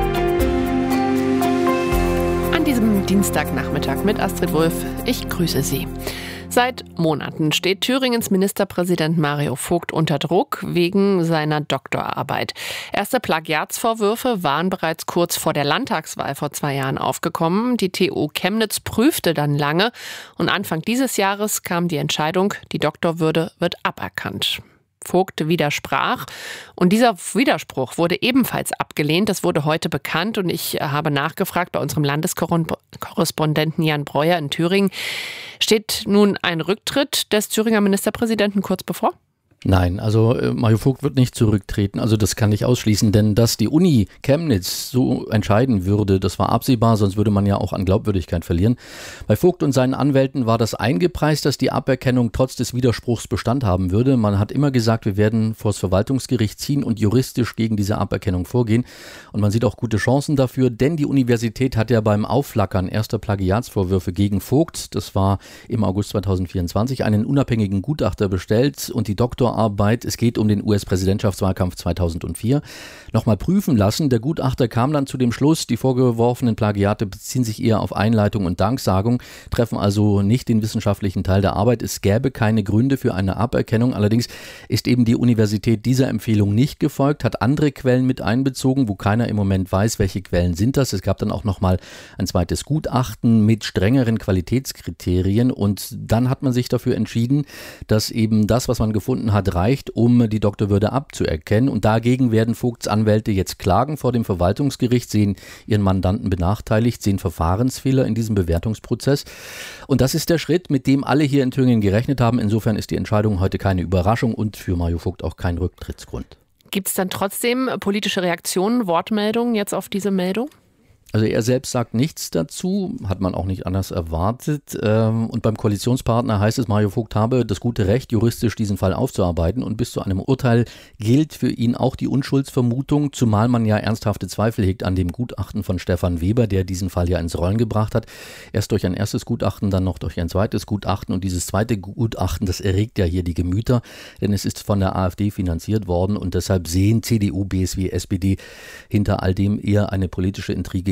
An diesem Dienstagnachmittag mit Astrid Wulff. Ich grüße Sie. Seit Monaten steht Thüringens Ministerpräsident Mario Vogt unter Druck wegen seiner Doktorarbeit. Erste Plagiatsvorwürfe waren bereits kurz vor der Landtagswahl vor zwei Jahren aufgekommen. Die T U Chemnitz prüfte dann lange und Anfang dieses Jahres kam die Entscheidung, die Doktorwürde wird aberkannt. Vogt widersprach und dieser Widerspruch wurde ebenfalls abgelehnt. Das wurde heute bekannt und ich habe nachgefragt bei unserem Landeskorrespondenten Jan Breuer in Thüringen. Steht nun ein Rücktritt des Thüringer Ministerpräsidenten kurz bevor? Nein, also äh, Mario Vogt wird nicht zurücktreten, also das kann ich ausschließen, denn dass die Uni Chemnitz so entscheiden würde, das war absehbar, sonst würde man ja auch an Glaubwürdigkeit verlieren. Bei Vogt und seinen Anwälten war das eingepreist, dass die Aberkennung trotz des Widerspruchs Bestand haben würde. Man hat immer gesagt, wir werden vor das Verwaltungsgericht ziehen und juristisch gegen diese Aberkennung vorgehen und man sieht auch gute Chancen dafür, denn die Universität hat ja beim Aufflackern erster Plagiatsvorwürfe gegen Vogt, das war im August zweitausendvierundzwanzig, einen unabhängigen Gutachter bestellt und die Doktor Arbeit, es geht um den U S-Präsidentschaftswahlkampf zweitausendvier, nochmal prüfen lassen. Der Gutachter kam dann zu dem Schluss, die vorgeworfenen Plagiate beziehen sich eher auf Einleitung und Danksagung, treffen also nicht den wissenschaftlichen Teil der Arbeit. Es gäbe keine Gründe für eine Aberkennung. Allerdings ist eben die Universität dieser Empfehlung nicht gefolgt, hat andere Quellen mit einbezogen, wo keiner im Moment weiß, welche Quellen sind das. Es gab dann auch nochmal ein zweites Gutachten mit strengeren Qualitätskriterien und dann hat man sich dafür entschieden, dass eben das, was man gefunden hat, reicht, um die Doktorwürde abzuerkennen. Und dagegen werden Vogts Anwälte jetzt klagen vor dem Verwaltungsgericht, sehen ihren Mandanten benachteiligt, sehen Verfahrensfehler in diesem Bewertungsprozess. Und das ist der Schritt, mit dem alle hier in Thüringen gerechnet haben. Insofern ist die Entscheidung heute keine Überraschung und für Mario Vogt auch kein Rücktrittsgrund. Gibt es dann trotzdem politische Reaktionen, Wortmeldungen jetzt auf diese Meldung? Also er selbst sagt nichts dazu, hat man auch nicht anders erwartet. Und beim Koalitionspartner heißt es, Mario Vogt habe das gute Recht, juristisch diesen Fall aufzuarbeiten. Und bis zu einem Urteil gilt für ihn auch die Unschuldsvermutung, zumal man ja ernsthafte Zweifel hegt an dem Gutachten von Stefan Weber, der diesen Fall ja ins Rollen gebracht hat. Erst durch ein erstes Gutachten, dann noch durch ein zweites Gutachten. Und dieses zweite Gutachten, das erregt ja hier die Gemüter, denn es ist von der AfD finanziert worden. Und deshalb sehen C D U, B S W, S P D hinter all dem eher eine politische Intrige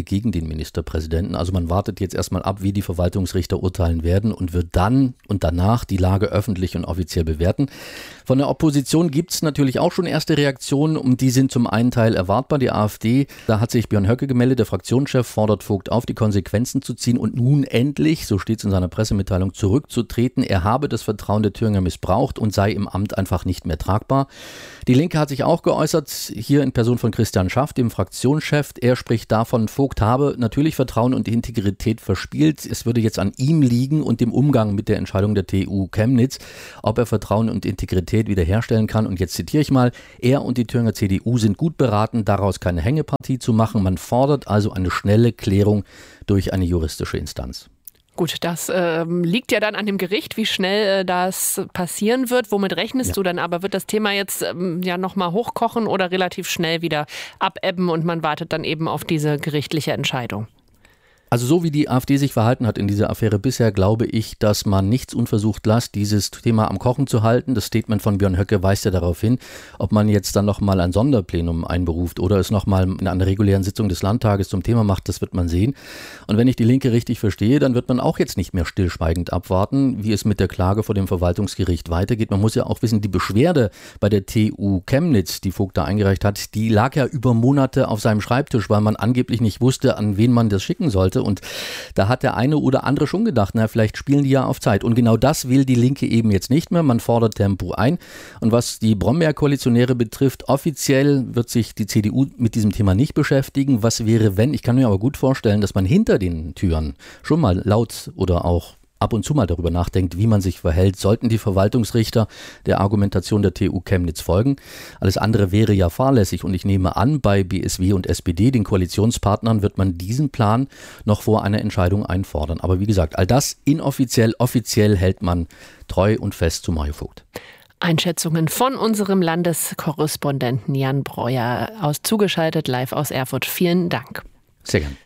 gegen den Ministerpräsidenten. Also man wartet jetzt erstmal ab, wie die Verwaltungsrichter urteilen werden und wird dann und danach die Lage öffentlich und offiziell bewerten. Von der Opposition gibt es natürlich auch schon erste Reaktionen und die sind zum einen Teil erwartbar. Die AfD, da hat sich Björn Höcke gemeldet, der Fraktionschef fordert Vogt auf, die Konsequenzen zu ziehen und nun endlich, so steht es in seiner Pressemitteilung, zurückzutreten. Er habe das Vertrauen der Thüringer missbraucht und sei im Amt einfach nicht mehr tragbar. Die Linke hat sich auch geäußert, hier in Person von Christian Schaff, dem Fraktionschef. Er spricht davon, Vogt habe natürlich Vertrauen und Integrität verspielt. Es würde jetzt an ihm liegen und dem Umgang mit der Entscheidung der T U Chemnitz, ob er Vertrauen und Integrität wiederherstellen kann. Und jetzt zitiere ich mal, er und die Thüringer C D U sind gut beraten, daraus keine Hängepartie zu machen. Man fordert also eine schnelle Klärung durch eine juristische Instanz. Gut, das äh, liegt ja dann an dem Gericht, wie schnell äh, das passieren wird. Womit rechnest ja. du dann aber? Wird das Thema jetzt ähm, ja nochmal hochkochen oder relativ schnell wieder abebben und man wartet dann eben auf diese gerichtliche Entscheidung? Also so wie die AfD sich verhalten hat in dieser Affäre bisher, glaube ich, dass man nichts unversucht lässt, dieses Thema am Kochen zu halten. Das Statement von Björn Höcke weist ja darauf hin, ob man jetzt dann nochmal ein Sonderplenum einberuft oder es nochmal in einer regulären Sitzung des Landtages zum Thema macht, das wird man sehen. Und wenn ich die Linke richtig verstehe, dann wird man auch jetzt nicht mehr stillschweigend abwarten, wie es mit der Klage vor dem Verwaltungsgericht weitergeht. Man muss ja auch wissen, die Beschwerde bei der T U Chemnitz, die Vogt da eingereicht hat, die lag ja über Monate auf seinem Schreibtisch, weil man angeblich nicht wusste, an wen man das schicken sollte. Und da hat der eine oder andere schon gedacht, na, vielleicht spielen die ja auf Zeit. Und genau das will die Linke eben jetzt nicht mehr. Man fordert Tempo ein. Und was die Brombeer-Koalitionäre betrifft, offiziell wird sich die C D U mit diesem Thema nicht beschäftigen. Was wäre, wenn? Ich kann mir aber gut vorstellen, dass man hinter den Türen schon mal laut oder auch ab und zu mal darüber nachdenkt, wie man sich verhält, sollten die Verwaltungsrichter der Argumentation der T U Chemnitz folgen. Alles andere wäre ja fahrlässig und ich nehme an, bei B S W und S P D, den Koalitionspartnern, wird man diesen Plan noch vor einer Entscheidung einfordern. Aber wie gesagt, all das inoffiziell, offiziell hält man treu und fest zu Mario Vogt. Einschätzungen von unserem Landeskorrespondenten Jan Breuer aus zugeschaltet live aus Erfurt. Vielen Dank. Sehr gerne.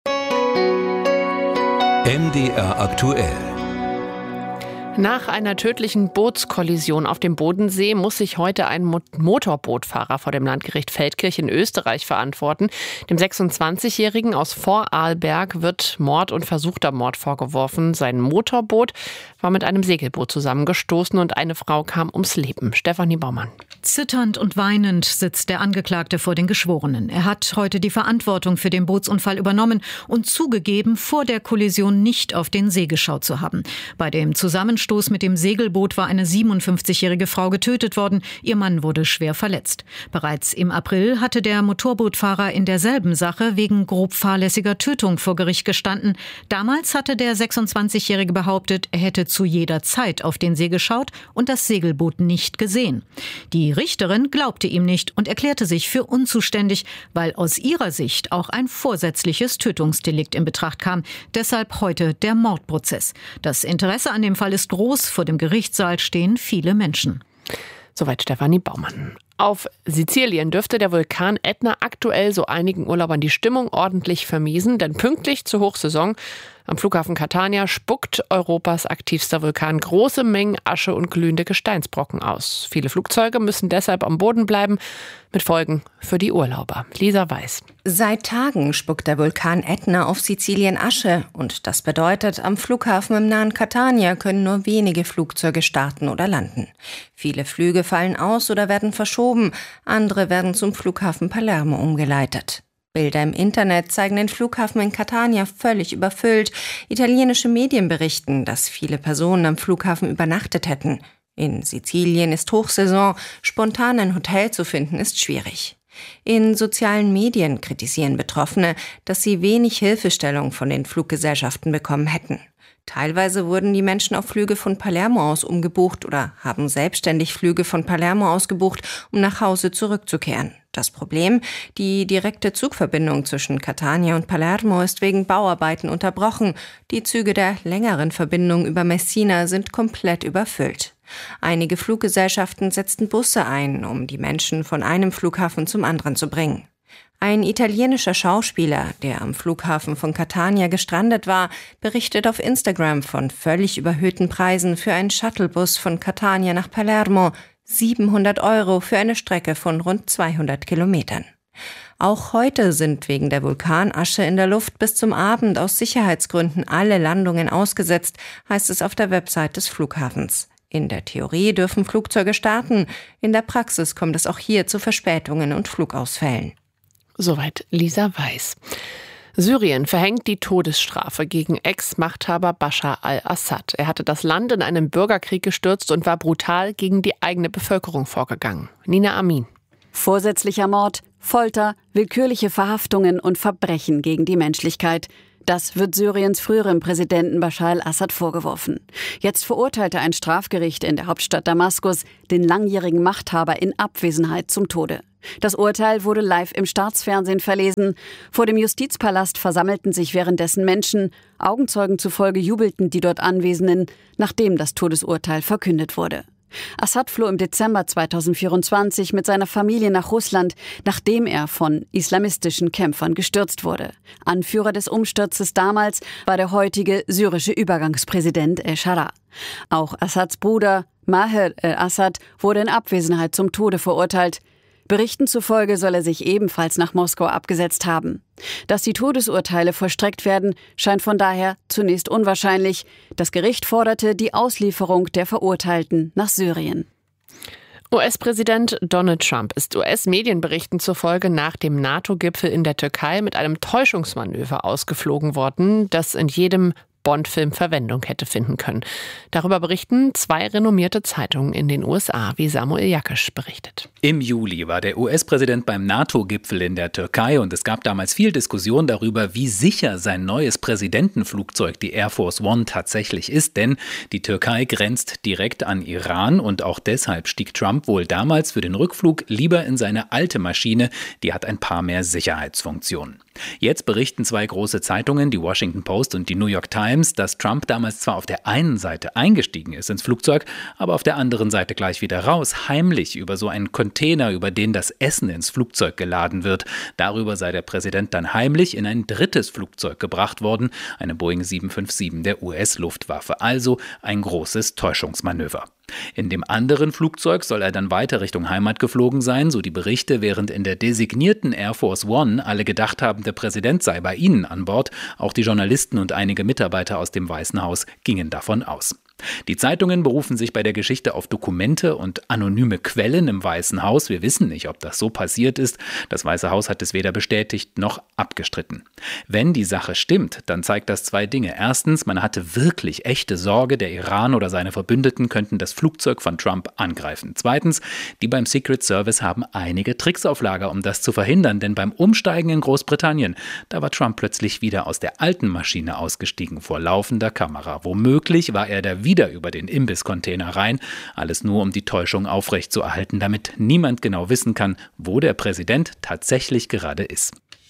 M D R aktuell. Nach einer tödlichen Bootskollision auf dem Bodensee muss sich heute ein Mo- Motorbootfahrer vor dem Landgericht Feldkirch in Österreich verantworten. Dem sechsundzwanzigjährigen aus Vorarlberg wird Mord und versuchter Mord vorgeworfen. Sein Motorboot war mit einem Segelboot zusammengestoßen und eine Frau kam ums Leben. Stefanie Baumann. Zitternd und weinend sitzt der Angeklagte vor den Geschworenen. Er hat heute die Verantwortung für den Bootsunfall übernommen und zugegeben, vor der Kollision nicht auf den See geschaut zu haben. Bei dem Zusammenstoß mit dem Segelboot war eine siebenundfünfzigjährige Frau getötet worden. Ihr Mann wurde schwer verletzt. Bereits im April hatte der Motorbootfahrer in derselben Sache wegen grob fahrlässiger Tötung vor Gericht gestanden. Damals hatte der sechsundzwanzigjährige behauptet, er hätte zu jeder Zeit auf den See geschaut und das Segelboot nicht gesehen. Die Richterin glaubte ihm nicht und erklärte sich für unzuständig, weil aus ihrer Sicht auch ein vorsätzliches Tötungsdelikt in Betracht kam. Deshalb heute der Mordprozess. Das Interesse an dem Fall ist groß. Vor dem Gerichtssaal stehen viele Menschen. Soweit Stefanie Baumann. Auf Sizilien dürfte der Vulkan Ätna aktuell so einigen Urlaubern die Stimmung ordentlich vermiesen, denn pünktlich zur Hochsaison am Flughafen Catania spuckt Europas aktivster Vulkan große Mengen Asche und glühende Gesteinsbrocken aus. Viele Flugzeuge müssen deshalb am Boden bleiben, mit Folgen für die Urlauber. Lisa Weiß. Seit Tagen spuckt der Vulkan Ätna auf Sizilien Asche und das bedeutet, am Flughafen im nahen Catania können nur wenige Flugzeuge starten oder landen. Viele Flüge fallen aus oder werden verschoben, andere werden zum Flughafen Palermo umgeleitet. Bilder im Internet zeigen den Flughafen in Catania völlig überfüllt. Italienische Medien berichten, dass viele Personen am Flughafen übernachtet hätten. In Sizilien ist Hochsaison, spontan ein Hotel zu finden ist schwierig. In sozialen Medien kritisieren Betroffene, dass sie wenig Hilfestellung von den Fluggesellschaften bekommen hätten. Teilweise wurden die Menschen auf Flüge von Palermo aus umgebucht oder haben selbstständig Flüge von Palermo aus gebucht, um nach Hause zurückzukehren. Das Problem: Die direkte Zugverbindung zwischen Catania und Palermo ist wegen Bauarbeiten unterbrochen. Die Züge der längeren Verbindung über Messina sind komplett überfüllt. Einige Fluggesellschaften setzten Busse ein, um die Menschen von einem Flughafen zum anderen zu bringen. Ein italienischer Schauspieler, der am Flughafen von Catania gestrandet war, berichtet auf Instagram von völlig überhöhten Preisen für einen Shuttlebus von Catania nach Palermo, siebenhundert Euro für eine Strecke von rund zweihundert Kilometern. Auch heute sind wegen der Vulkanasche in der Luft bis zum Abend aus Sicherheitsgründen alle Landungen ausgesetzt, heißt es auf der Website des Flughafens. In der Theorie dürfen Flugzeuge starten. In der Praxis kommt es auch hier zu Verspätungen und Flugausfällen. Soweit Lisa Weiß. Syrien verhängt die Todesstrafe gegen Ex-Machthaber Bashar al-Assad. Er hatte das Land in einen Bürgerkrieg gestürzt und war brutal gegen die eigene Bevölkerung vorgegangen. Nina Amin. Vorsätzlicher Mord, Folter, willkürliche Verhaftungen und Verbrechen gegen die Menschlichkeit. Das wird Syriens früherem Präsidenten Bashar al-Assad vorgeworfen. Jetzt verurteilte ein Strafgericht in der Hauptstadt Damaskus den langjährigen Machthaber in Abwesenheit zum Tode. Das Urteil wurde live im Staatsfernsehen verlesen. Vor dem Justizpalast versammelten sich währenddessen Menschen. Augenzeugen zufolge jubelten die dort Anwesenden, nachdem das Todesurteil verkündet wurde. Assad floh im Dezember zweitausendvierundzwanzig mit seiner Familie nach Russland, nachdem er von islamistischen Kämpfern gestürzt wurde. Anführer des Umsturzes damals war der heutige syrische Übergangspräsident El-Shara. Auch Assads Bruder Maher al-Assad wurde in Abwesenheit zum Tode verurteilt. Berichten zufolge soll er sich ebenfalls nach Moskau abgesetzt haben. Dass die Todesurteile vollstreckt werden, scheint von daher zunächst unwahrscheinlich. Das Gericht forderte die Auslieferung der Verurteilten nach Syrien. U S-Präsident Donald Trump ist U S-Medienberichten zufolge nach dem NATO-Gipfel in der Türkei mit einem Täuschungsmanöver ausgeflogen worden, das in jedem Bond-Film Verwendung hätte finden können. Darüber berichten zwei renommierte Zeitungen in den U S A, wie Samuel Jakisch berichtet. Im Juli war der U S-Präsident beim NATO-Gipfel in der Türkei und es gab damals viel Diskussion darüber, wie sicher sein neues Präsidentenflugzeug, die Air Force One, tatsächlich ist, denn die Türkei grenzt direkt an Iran und auch deshalb stieg Trump wohl damals für den Rückflug lieber in seine alte Maschine, die hat ein paar mehr Sicherheitsfunktionen. Jetzt berichten zwei große Zeitungen, die Washington Post und die New York Times, dass Trump damals zwar auf der einen Seite eingestiegen ist ins Flugzeug, aber auf der anderen Seite gleich wieder raus, heimlich über so einen Container, über den das Essen ins Flugzeug geladen wird. Darüber sei der Präsident dann heimlich in ein drittes Flugzeug gebracht worden, eine Boeing sieben fünf sieben der U S-Luftwaffe. Also ein großes Täuschungsmanöver. In dem anderen Flugzeug soll er dann weiter Richtung Heimat geflogen sein, so die Berichte, während in der designierten Air Force One alle gedacht haben, der Präsident sei bei ihnen an Bord. Auch die Journalisten und einige Mitarbeiter aus dem Weißen Haus gingen davon aus. Die Zeitungen berufen sich bei der Geschichte auf Dokumente und anonyme Quellen im Weißen Haus. Wir wissen nicht, ob das so passiert ist. Das Weiße Haus hat es weder bestätigt noch abgestritten. Wenn die Sache stimmt, dann zeigt das zwei Dinge. Erstens, man hatte wirklich echte Sorge, der Iran oder seine Verbündeten könnten das Flugzeug von Trump angreifen. Zweitens, die beim Secret Service haben einige Tricks auf Lager, um das zu verhindern. Denn beim Umsteigen in Großbritannien, da war Trump plötzlich wieder aus der alten Maschine ausgestiegen vor laufender Kamera. Womöglich war er der wieder über den Imbisscontainer rein. Alles nur, um die Täuschung aufrechtzuerhalten, damit niemand genau wissen kann, wo der Präsident tatsächlich gerade ist.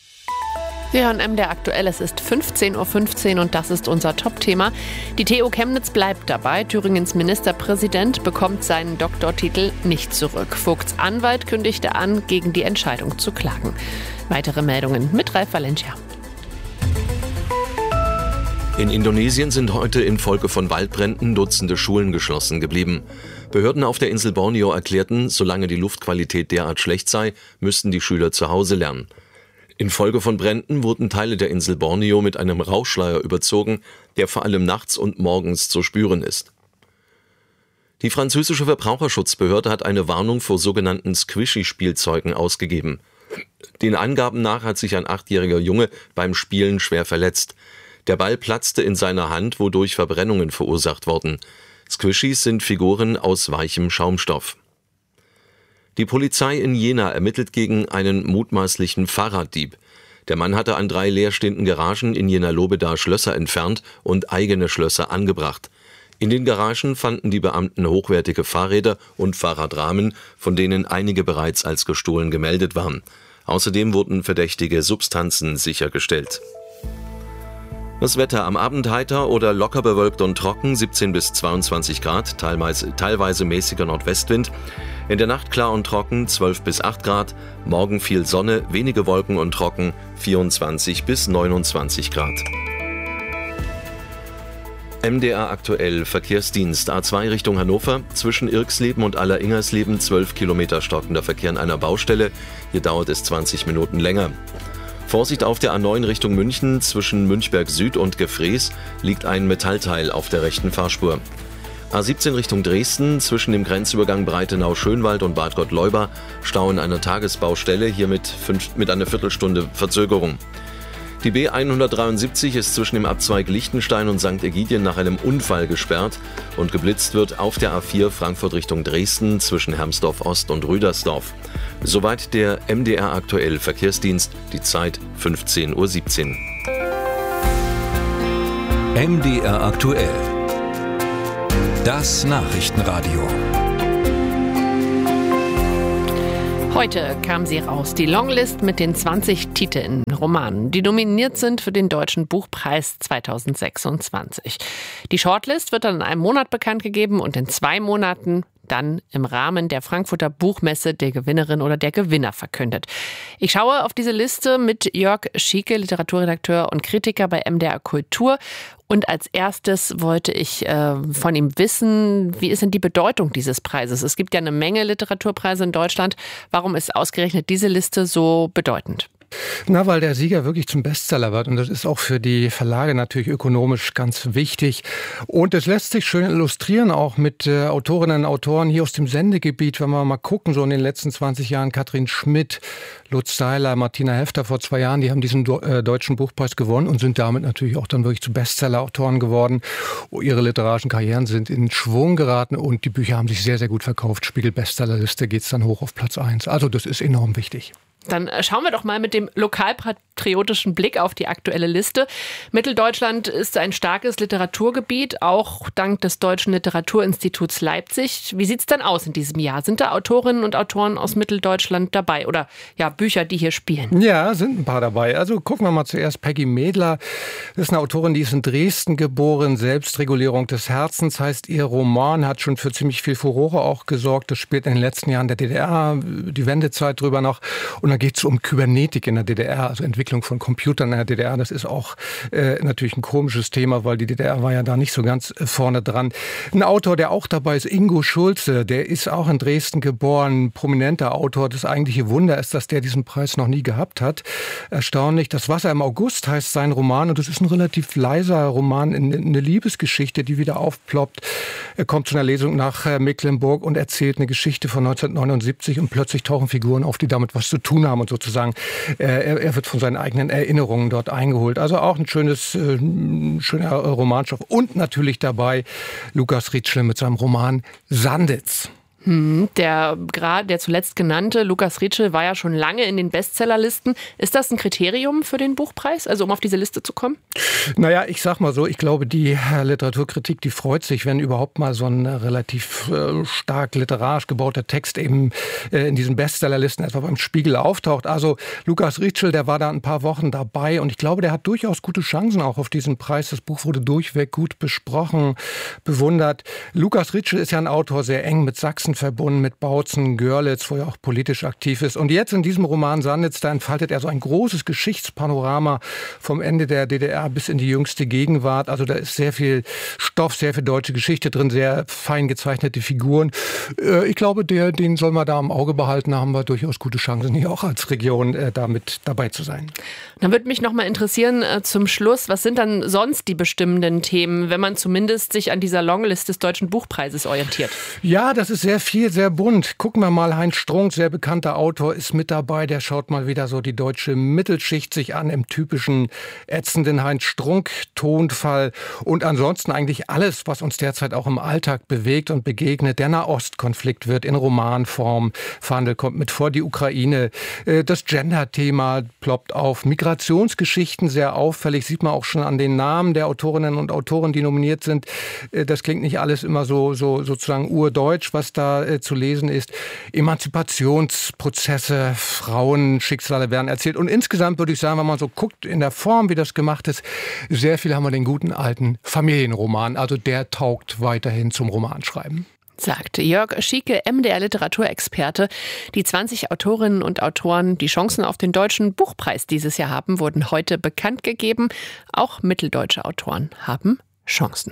Wir hören M D R aktuell, es ist fünfzehn Uhr fünfzehn und das ist unser Top-Thema. Die T U Chemnitz bleibt dabei. Thüringens Ministerpräsident bekommt seinen Doktortitel nicht zurück. Vogts Anwalt kündigte an, gegen die Entscheidung zu klagen. Weitere Meldungen mit Ralf Valencia. In Indonesien sind heute infolge von Waldbränden Dutzende Schulen geschlossen geblieben. Behörden auf der Insel Borneo erklärten, solange die Luftqualität derart schlecht sei, müssten die Schüler zu Hause lernen. Infolge von Bränden wurden Teile der Insel Borneo mit einem Rauchschleier überzogen, der vor allem nachts und morgens zu spüren ist. Die französische Verbraucherschutzbehörde hat eine Warnung vor sogenannten Squishy-Spielzeugen ausgegeben. Den Angaben nach hat sich ein achtjähriger Junge beim Spielen schwer verletzt. Der Ball platzte in seiner Hand, wodurch Verbrennungen verursacht wurden. Squishies sind Figuren aus weichem Schaumstoff. Die Polizei in Jena ermittelt gegen einen mutmaßlichen Fahrraddieb. Der Mann hatte an drei leerstehenden Garagen in Jena-Lobeda Schlösser entfernt und eigene Schlösser angebracht. In den Garagen fanden die Beamten hochwertige Fahrräder und Fahrradrahmen, von denen einige bereits als gestohlen gemeldet waren. Außerdem wurden verdächtige Substanzen sichergestellt. Das Wetter am Abend heiter oder locker bewölkt und trocken, siebzehn bis zweiundzwanzig Grad, teilweise, teilweise mäßiger Nordwestwind. In der Nacht klar und trocken, zwölf bis acht Grad. Morgen viel Sonne, wenige Wolken und trocken, vierundzwanzig bis neunundzwanzig Grad. M D R aktuell Verkehrsdienst A zwei Richtung Hannover. Zwischen Irxleben und Aller-Ingersleben zwölf Kilometer stockender Verkehr an einer Baustelle. Hier dauert es zwanzig Minuten länger. Vorsicht auf der A neun Richtung München. Zwischen Münchberg Süd und Gefrees liegt ein Metallteil auf der rechten Fahrspur. A siebzehn Richtung Dresden. Zwischen dem Grenzübergang Breitenau-Schönwald und Bad Gottleuba Stau in einer Tagesbaustelle. Hier mit, fünf, mit einer Viertelstunde Verzögerung. Die B hundertdreiundsiebzig ist zwischen dem Abzweig Liechtenstein und Sankt Ägidien nach einem Unfall gesperrt und geblitzt wird auf der A vier Frankfurt Richtung Dresden zwischen Hermsdorf Ost und Rüdersdorf. Soweit der M D R aktuell Verkehrsdienst, die Zeit fünfzehn Uhr siebzehn. M D R aktuell. Das Nachrichtenradio. Heute kam sie raus, die Longlist mit den zwanzig Titeln, Romanen, die nominiert sind für den Deutschen Buchpreis zweitausendsechsundzwanzig. Die Shortlist wird dann in einem Monat bekannt gegeben und in zwei Monaten dann im Rahmen der Frankfurter Buchmesse der Gewinnerin oder der Gewinner verkündet. Ich schaue auf diese Liste mit Jörg Schieke, Literaturredakteur und Kritiker bei M D R Kultur. Und als erstes wollte ich äh, von ihm wissen, wie ist denn die Bedeutung dieses Preises? Es gibt ja eine Menge Literaturpreise in Deutschland. Warum ist ausgerechnet diese Liste so bedeutend? Na, weil der Sieger wirklich zum Bestseller wird. Und das ist auch für die Verlage natürlich ökonomisch ganz wichtig. Und es lässt sich schön illustrieren, auch mit äh, Autorinnen und Autoren hier aus dem Sendegebiet. Wenn wir mal gucken, so in den letzten zwanzig Jahren, Katrin Schmidt, Lutz Seiler, Martina Hefter vor zwei Jahren, die haben diesen äh, Deutschen Buchpreis gewonnen und sind damit natürlich auch dann wirklich zu Bestseller-Autoren geworden. Ihre literarischen Karrieren sind in Schwung geraten und die Bücher haben sich sehr, sehr gut verkauft. Spiegel-Bestsellerliste geht es dann hoch auf Platz eins. Also das ist enorm wichtig. Dann schauen wir doch mal mit dem lokalpatriotischen Blick auf die aktuelle Liste. Mitteldeutschland ist ein starkes Literaturgebiet, auch dank des Deutschen Literaturinstituts Leipzig. Wie sieht es denn aus in diesem Jahr? Sind da Autorinnen und Autoren aus Mitteldeutschland dabei? Oder ja, Bücher, die hier spielen? Ja, sind ein paar dabei. Also gucken wir mal zuerst Peggy Medler. Das ist eine Autorin, die ist in Dresden geboren. Selbstregulierung des Herzens heißt ihr Roman, hat schon für ziemlich viel Furore auch gesorgt. Das spielt in den letzten Jahren der D D R, die Wendezeit drüber noch. Und da geht es um Kybernetik in der D D R, also Entwicklung von Computern in der D D R. Das ist auch äh, natürlich ein komisches Thema, weil die D D R war ja da nicht so ganz äh, vorne dran. Ein Autor, der auch dabei ist, Ingo Schulze, der ist auch in Dresden geboren, prominenter Autor. Das eigentliche Wunder ist, dass der diesen Preis noch nie gehabt hat. Erstaunlich. Das Wasser im August heißt sein Roman und das ist ein relativ leiser Roman, eine Liebesgeschichte, die wieder aufploppt. Er kommt zu einer Lesung nach äh, Mecklenburg und erzählt eine Geschichte von neunzehnhundertneunundsiebzig und plötzlich tauchen Figuren auf, die damit was zu tun haben und sozusagen, äh, er, er wird von seinen eigenen Erinnerungen dort eingeholt. Also auch ein schönes, äh, schöner Romanstoff. Und natürlich dabei Lukas Ritschl mit seinem Roman Sanditz. Hm, der gerade der zuletzt genannte Lukas Ritschl war ja schon lange in den Bestsellerlisten. Ist das ein Kriterium für den Buchpreis, also um auf diese Liste zu kommen? Naja, ich sag mal so, ich glaube, die Literaturkritik, die freut sich, wenn überhaupt mal so ein relativ äh, stark literarisch gebauter Text eben äh, in diesen Bestsellerlisten etwa beim Spiegel auftaucht. Also Lukas Ritschl, der war da ein paar Wochen dabei und ich glaube, der hat durchaus gute Chancen auch auf diesen Preis. Das Buch wurde durchweg gut besprochen, bewundert. Lukas Ritschl ist ja ein Autor, sehr eng mit Sachsen verbunden, mit Bautzen, Görlitz, wo er auch politisch aktiv ist. Und jetzt in diesem Roman Sanditz, da entfaltet er so ein großes Geschichtspanorama vom Ende der D D R bis in die jüngste Gegenwart. Also da ist sehr viel Stoff, sehr viel deutsche Geschichte drin, sehr fein gezeichnete Figuren. Äh, ich glaube, der, den soll man da im Auge behalten. Da haben wir durchaus gute Chancen, hier auch als Region äh, damit dabei zu sein. Dann würde mich noch mal interessieren, äh, zum Schluss, was sind dann sonst die bestimmenden Themen, wenn man zumindest sich an dieser Longlist des Deutschen Buchpreises orientiert? Ja, das ist sehr viel, sehr bunt. Gucken wir mal, Heinz Strunk, sehr bekannter Autor, ist mit dabei. Der schaut mal wieder so die deutsche Mittelschicht sich an im typischen ätzenden Heinz Strunk-Tonfall. Und ansonsten eigentlich alles, was uns derzeit auch im Alltag bewegt und begegnet. Der Nahostkonflikt wird in Romanform verhandelt, kommt mit vor, die Ukraine. Das Gender-Thema ploppt auf. Migrationsgeschichten sehr auffällig, sieht man auch schon an den Namen der Autorinnen und Autoren, die nominiert sind. Das klingt nicht alles immer so, so sozusagen urdeutsch, was da äh, zu lesen ist. Emanzipationsprozesse, Frauenschicksale werden erzählt. Und insgesamt würde ich sagen, wenn man so guckt in der Form, wie das gemacht ist, sehr viel haben wir den guten alten Familienroman. Also der taugt weiterhin zum Romanschreiben. Sagte Jörg Schieke, M D R Literaturexperte. Die zwanzig Autorinnen und Autoren, die Chancen auf den Deutschen Buchpreis dieses Jahr haben, wurden heute bekannt gegeben. Auch mitteldeutsche Autoren haben Chancen.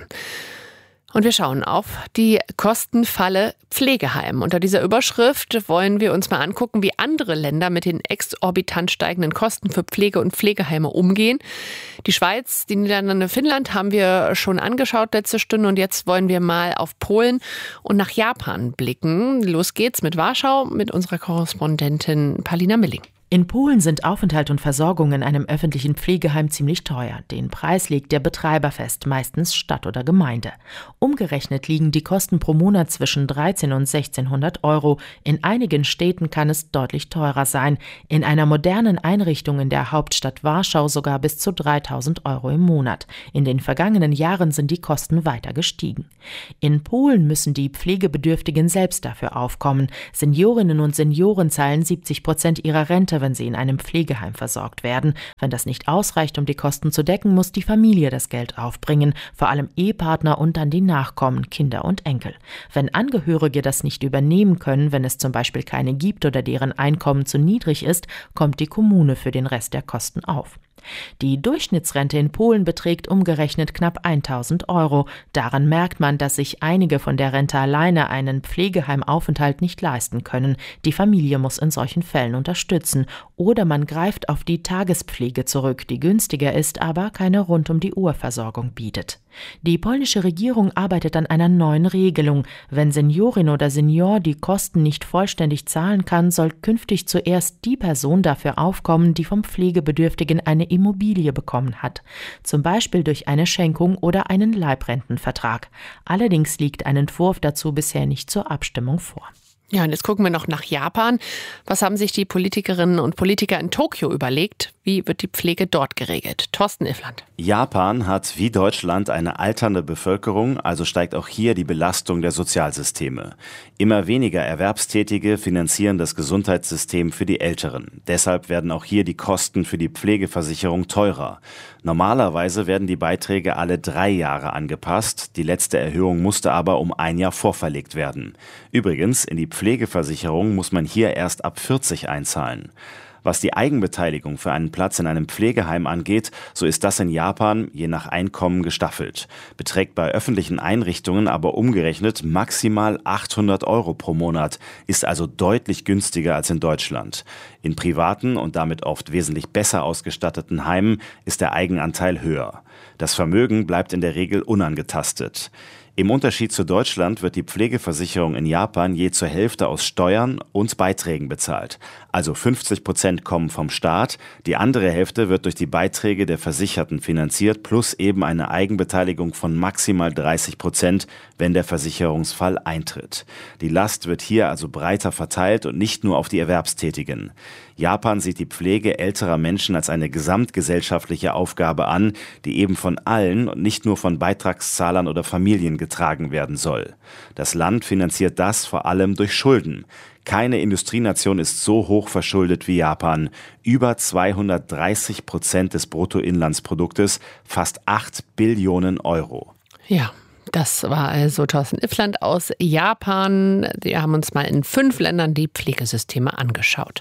Und wir schauen auf die Kostenfalle Pflegeheim. Unter dieser Überschrift wollen wir uns mal angucken, wie andere Länder mit den exorbitant steigenden Kosten für Pflege und Pflegeheime umgehen. Die Schweiz, die Niederlande, Finnland haben wir schon angeschaut letzte Stunde und jetzt wollen wir mal auf Polen und nach Japan blicken. Los geht's mit Warschau mit unserer Korrespondentin Paulina Milling. In Polen sind Aufenthalt und Versorgung in einem öffentlichen Pflegeheim ziemlich teuer. Den Preis legt der Betreiber fest, meistens Stadt oder Gemeinde. Umgerechnet liegen die Kosten pro Monat zwischen dreizehnhundert und sechzehnhundert Euro. In einigen Städten kann es deutlich teurer sein. In einer modernen Einrichtung in der Hauptstadt Warschau sogar bis zu dreitausend Euro im Monat. In den vergangenen Jahren sind die Kosten weiter gestiegen. In Polen müssen die Pflegebedürftigen selbst dafür aufkommen. Seniorinnen und Senioren zahlen siebzig Prozent ihrer Rente, wenn sie in einem Pflegeheim versorgt werden. Wenn das nicht ausreicht, um die Kosten zu decken, muss die Familie das Geld aufbringen, vor allem Ehepartner und dann die Nachkommen, Kinder und Enkel. Wenn Angehörige das nicht übernehmen können, wenn es zum Beispiel keine gibt oder deren Einkommen zu niedrig ist, kommt die Kommune für den Rest der Kosten auf. Die Durchschnittsrente in Polen beträgt umgerechnet knapp tausend Euro. Daran merkt man, dass sich einige von der Rente alleine einen Pflegeheimaufenthalt nicht leisten können. Die Familie muss in solchen Fällen unterstützen. Oder man greift auf die Tagespflege zurück, die günstiger ist, aber keine Rund-um-die-Uhr-Versorgung bietet. Die polnische Regierung arbeitet an einer neuen Regelung. Wenn Seniorin oder Senior die Kosten nicht vollständig zahlen kann, soll künftig zuerst die Person dafür aufkommen, die vom Pflegebedürftigen eine Immobilie bekommen hat. Zum Beispiel durch eine Schenkung oder einen Leibrentenvertrag. Allerdings liegt ein Entwurf dazu bisher nicht zur Abstimmung vor. Ja, und jetzt gucken wir noch nach Japan. Was haben sich die Politikerinnen und Politiker in Tokio überlegt? Wie wird die Pflege dort geregelt? Thorsten Iffland. Japan hat wie Deutschland eine alternde Bevölkerung, also steigt auch hier die Belastung der Sozialsysteme. Immer weniger Erwerbstätige finanzieren das Gesundheitssystem für die Älteren. Deshalb werden auch hier die Kosten für die Pflegeversicherung teurer. Normalerweise werden die Beiträge alle drei Jahre angepasst. Die letzte Erhöhung musste aber um ein Jahr vorverlegt werden. Übrigens, in die Pflegeversicherung muss man hier erst ab vierzig einzahlen. Was die Eigenbeteiligung für einen Platz in einem Pflegeheim angeht, so ist das in Japan je nach Einkommen gestaffelt. Beträgt bei öffentlichen Einrichtungen aber umgerechnet maximal achthundert Euro pro Monat, ist also deutlich günstiger als in Deutschland. In privaten und damit oft wesentlich besser ausgestatteten Heimen ist der Eigenanteil höher. Das Vermögen bleibt in der Regel unangetastet. Im Unterschied zu Deutschland wird die Pflegeversicherung in Japan je zur Hälfte aus Steuern und Beiträgen bezahlt. Also fünfzig Prozent kommen vom Staat, die andere Hälfte wird durch die Beiträge der Versicherten finanziert, plus eben eine Eigenbeteiligung von maximal dreißig Prozent, wenn der Versicherungsfall eintritt. Die Last wird hier also breiter verteilt und nicht nur auf die Erwerbstätigen. Japan sieht die Pflege älterer Menschen als eine gesamtgesellschaftliche Aufgabe an, die eben von allen und nicht nur von Beitragszahlern oder Familien getragen werden soll. Das Land finanziert das vor allem durch Schulden. Keine Industrienation ist so hoch verschuldet wie Japan. Über zweihundertdreißig Prozent des Bruttoinlandsproduktes, fast acht Billionen Euro. Ja. Das war also Thorsten Iffland aus Japan. Wir haben uns mal in fünf Ländern die Pflegesysteme angeschaut.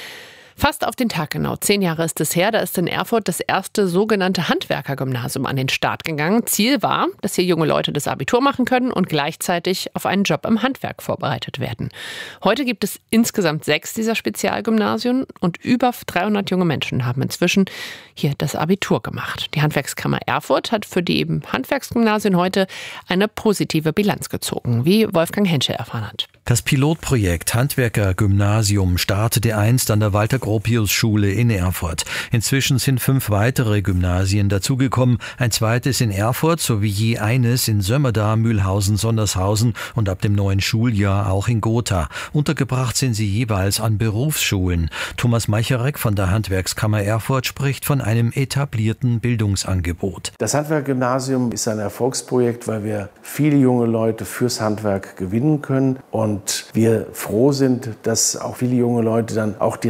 Fast auf den Tag genau. Zehn Jahre ist es her, da ist in Erfurt das erste sogenannte Handwerkergymnasium an den Start gegangen. Ziel war, dass hier junge Leute das Abitur machen können und gleichzeitig auf einen Job im Handwerk vorbereitet werden. Heute gibt es insgesamt sechs dieser Spezialgymnasien und über dreihundert junge Menschen haben inzwischen hier das Abitur gemacht. Die Handwerkskammer Erfurt hat für die eben Handwerksgymnasien heute eine positive Bilanz gezogen, wie Wolfgang Henschel erfahren hat. Das Pilotprojekt Handwerkergymnasium startete einst an der Walter-Gropius-Schule in Erfurt. Inzwischen sind fünf weitere Gymnasien dazugekommen, ein zweites in Erfurt sowie je eines in Sömmerda, Mühlhausen, Sondershausen und ab dem neuen Schuljahr auch in Gotha. Untergebracht sind sie jeweils an Berufsschulen. Thomas Meicherek von der Handwerkskammer Erfurt spricht von einem etablierten Bildungsangebot. Das Handwerkgymnasium ist ein Erfolgsprojekt, weil wir viele junge Leute fürs Handwerk gewinnen können und wir froh sind, dass auch viele junge Leute dann auch direkt ins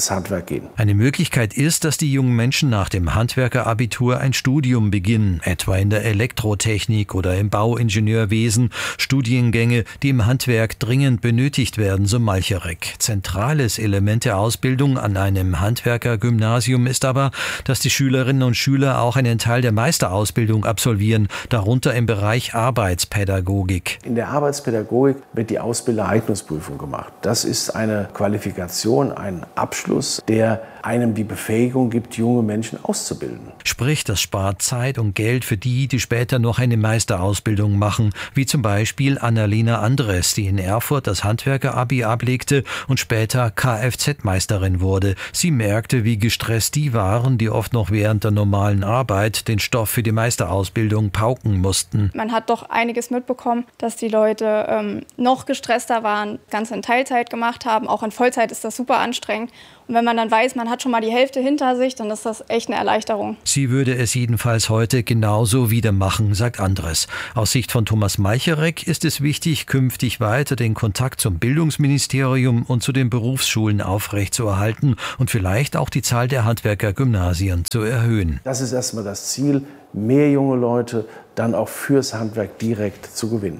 ins Handwerk gehen. Eine Möglichkeit ist, dass die jungen Menschen nach dem Handwerkerabitur ein Studium beginnen, etwa in der Elektrotechnik oder im Bauingenieurwesen, Studiengänge, die im Handwerk dringend benötigt werden, so Malcherek. Zentrales Element der Ausbildung an einem Handwerkergymnasium ist aber, dass die Schülerinnen und Schüler auch einen Teil der Meisterausbildung absolvieren, darunter im Bereich Arbeitspädagogik. In der Arbeitspädagogik wird die Ausbildereignungsprüfung gemacht. Das ist eine Qualifikation, ein Abschluss, der einem die Befähigung gibt, junge Menschen auszubilden. Sprich, das spart Zeit und Geld für die, die später noch eine Meisterausbildung machen, wie zum Beispiel Annalena Andres, die in Erfurt das Handwerker-Abi ablegte und später Kfz-Meisterin wurde. Sie merkte, wie gestresst die waren, die oft noch während der normalen Arbeit den Stoff für die Meisterausbildung pauken mussten. Man hat doch einiges mitbekommen, dass die Leute ähm, noch gestresster waren, ganz in Teilzeit gemacht haben. Auch in Vollzeit ist das super anstrengend. Und wenn man dann weiß, man hat schon mal die Hälfte hinter sich, dann ist das echt eine Erleichterung. Sie würde es jedenfalls heute genauso wieder machen, sagt Andres. Aus Sicht von Thomas Malcherek ist es wichtig, künftig weiter den Kontakt zum Bildungsministerium und zu den Berufsschulen aufrechtzuerhalten und vielleicht auch die Zahl der Handwerkergymnasien zu erhöhen. Das ist erstmal das Ziel, mehr junge Leute dann auch fürs Handwerk direkt zu gewinnen.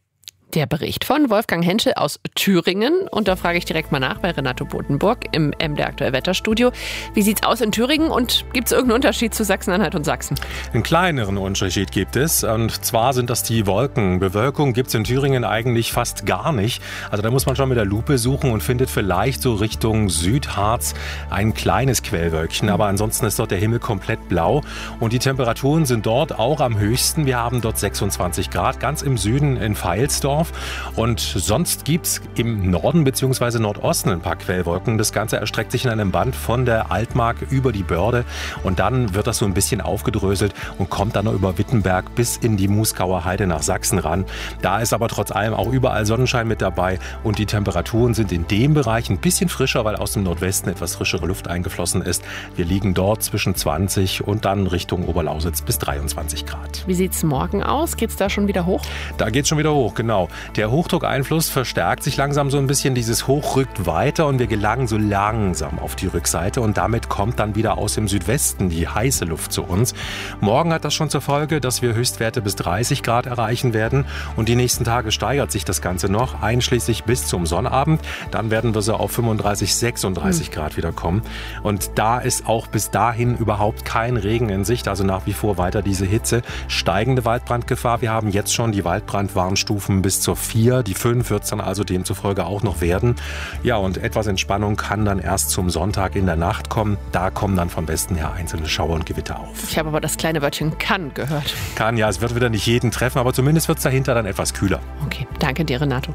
Der Bericht von Wolfgang Henschel aus Thüringen. Und da frage ich direkt mal nach bei Renato Botenburg im M D R Aktuell Wetterstudio. Wie sieht's aus in Thüringen und gibt es irgendeinen Unterschied zu Sachsen-Anhalt und Sachsen? Einen kleineren Unterschied gibt es. Und zwar sind das die Wolken. Bewölkung gibt es in Thüringen eigentlich fast gar nicht. Also da muss man schon mit der Lupe suchen und findet vielleicht so Richtung Südharz ein kleines Quellwölkchen. Aber ansonsten ist dort der Himmel komplett blau. Und die Temperaturen sind dort auch am höchsten. Wir haben dort sechsundzwanzig Grad, ganz im Süden in Veilsdorf. Und sonst gibt es im Norden bzw. Nordosten ein paar Quellwolken. Das Ganze erstreckt sich in einem Band von der Altmark über die Börde. Und dann wird das so ein bisschen aufgedröselt und kommt dann noch über Wittenberg bis in die Muskauer Heide nach Sachsen ran. Da ist aber trotz allem auch überall Sonnenschein mit dabei. Und die Temperaturen sind in dem Bereich ein bisschen frischer, weil aus dem Nordwesten etwas frischere Luft eingeflossen ist. Wir liegen dort zwischen zwanzig und dann Richtung Oberlausitz bis dreiundzwanzig Grad. Wie sieht es morgen aus? Geht es da schon wieder hoch? Da geht es schon wieder hoch, genau. Der Hochdruckeinfluss verstärkt sich langsam so ein bisschen. Dieses Hoch rückt weiter und wir gelangen so langsam auf die Rückseite. Und damit kommt dann wieder aus dem Südwesten die heiße Luft zu uns. Morgen hat das schon zur Folge, dass wir Höchstwerte bis dreißig Grad erreichen werden. Und die nächsten Tage steigert sich das Ganze noch, einschließlich bis zum Sonnabend. Dann werden wir so auf fünfunddreißig, sechsunddreißig Grad wieder kommen. Und da ist auch bis dahin überhaupt kein Regen in Sicht. Also nach wie vor weiter diese Hitze. Steigende Waldbrandgefahr. Wir haben jetzt schon die Waldbrandwarnstufen bis zur vier, die fünf wird es dann also demzufolge auch noch werden. Ja, und etwas Entspannung kann dann erst zum Sonntag in der Nacht kommen. Da kommen dann vom Westen her einzelne Schauer und Gewitter auf. Ich habe aber das kleine Wörtchen kann gehört. Kann, ja, es wird wieder nicht jeden treffen, aber zumindest wird es dahinter dann etwas kühler. Okay, danke dir, Renato.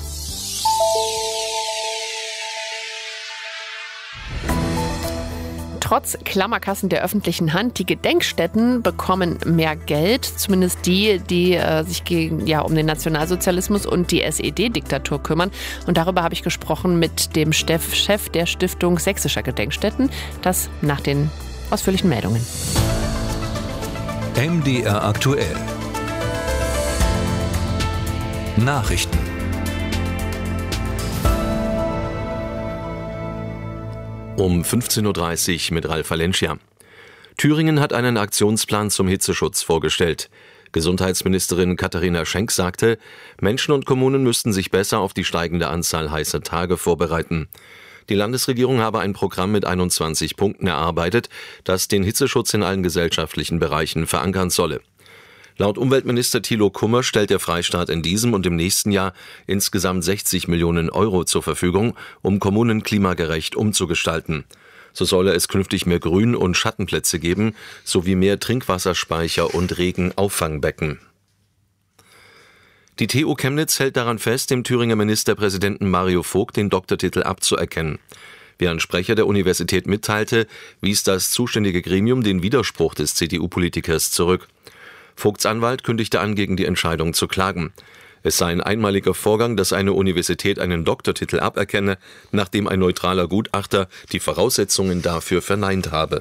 Trotz Klammerkassen der öffentlichen Hand, die Gedenkstätten bekommen mehr Geld, zumindest die, die äh, sich gegen, ja, um den Nationalsozialismus und die S E D-Diktatur kümmern. Und darüber habe ich gesprochen mit dem Chef der Stiftung Sächsischer Gedenkstätten. Das nach den ausführlichen Meldungen. M D R aktuell. Nachrichten. Um fünfzehn Uhr dreißig mit Ralf Valencia. Thüringen hat einen Aktionsplan zum Hitzeschutz vorgestellt. Gesundheitsministerin Katharina Schenk sagte, Menschen und Kommunen müssten sich besser auf die steigende Anzahl heißer Tage vorbereiten. Die Landesregierung habe ein Programm mit einundzwanzig Punkten erarbeitet, das den Hitzeschutz in allen gesellschaftlichen Bereichen verankern solle. Laut Umweltminister Thilo Kummer stellt der Freistaat in diesem und im nächsten Jahr insgesamt sechzig Millionen Euro zur Verfügung, um Kommunen klimagerecht umzugestalten. So solle es künftig mehr Grün- und Schattenplätze geben, sowie mehr Trinkwasserspeicher und Regenauffangbbecken. Die T U Chemnitz hält daran fest, dem Thüringer Ministerpräsidenten Mario Vogt den Doktortitel abzuerkennen. Wie ein Sprecher der Universität mitteilte, wies das zuständige Gremium den Widerspruch des C D U-Politikers zurück. Vogts Anwalt kündigte an, gegen die Entscheidung zu klagen. Es sei ein einmaliger Vorgang, dass eine Universität einen Doktortitel aberkenne, nachdem ein neutraler Gutachter die Voraussetzungen dafür verneint habe.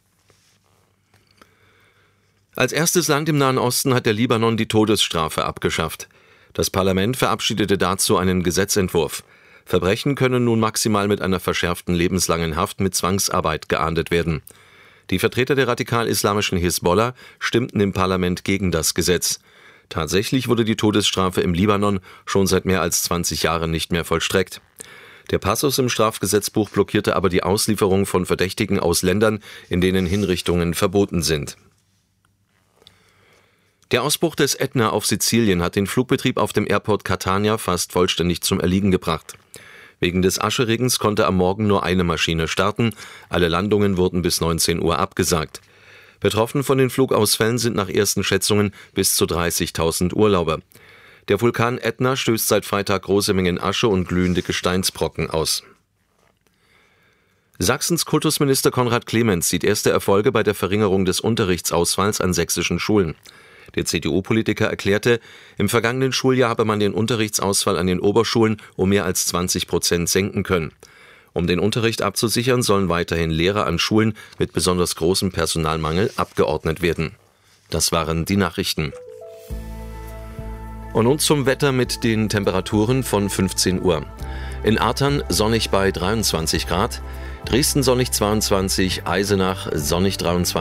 Als erstes Land im Nahen Osten hat der Libanon die Todesstrafe abgeschafft. Das Parlament verabschiedete dazu einen Gesetzentwurf. Verbrechen können nun maximal mit einer verschärften lebenslangen Haft mit Zwangsarbeit geahndet werden. Die Vertreter der radikal-islamischen Hisbollah stimmten im Parlament gegen das Gesetz. Tatsächlich wurde die Todesstrafe im Libanon schon seit mehr als zwanzig Jahren nicht mehr vollstreckt. Der Passus im Strafgesetzbuch blockierte aber die Auslieferung von Verdächtigen aus Ländern, in denen Hinrichtungen verboten sind. Der Ausbruch des Ätna auf Sizilien hat den Flugbetrieb auf dem Airport Catania fast vollständig zum Erliegen gebracht. Wegen des Ascheregens konnte am Morgen nur eine Maschine starten. Alle Landungen wurden bis neunzehn Uhr abgesagt. Betroffen von den Flugausfällen sind nach ersten Schätzungen bis zu dreißigtausend Urlauber. Der Vulkan Ätna stößt seit Freitag große Mengen Asche und glühende Gesteinsbrocken aus. Sachsens Kultusminister Konrad Clemens sieht erste Erfolge bei der Verringerung des Unterrichtsausfalls an sächsischen Schulen. Der C D U-Politiker erklärte, im vergangenen Schuljahr habe man den Unterrichtsausfall an den Oberschulen um mehr als zwanzig Prozent senken können. Um den Unterricht abzusichern, sollen weiterhin Lehrer an Schulen mit besonders großem Personalmangel abgeordnet werden. Das waren die Nachrichten. Und nun zum Wetter mit den Temperaturen von fünfzehn Uhr. In Artern sonnig bei dreiundzwanzig Grad, Dresden sonnig zweiundzwanzig, Eisenach sonnig dreiundzwanzig,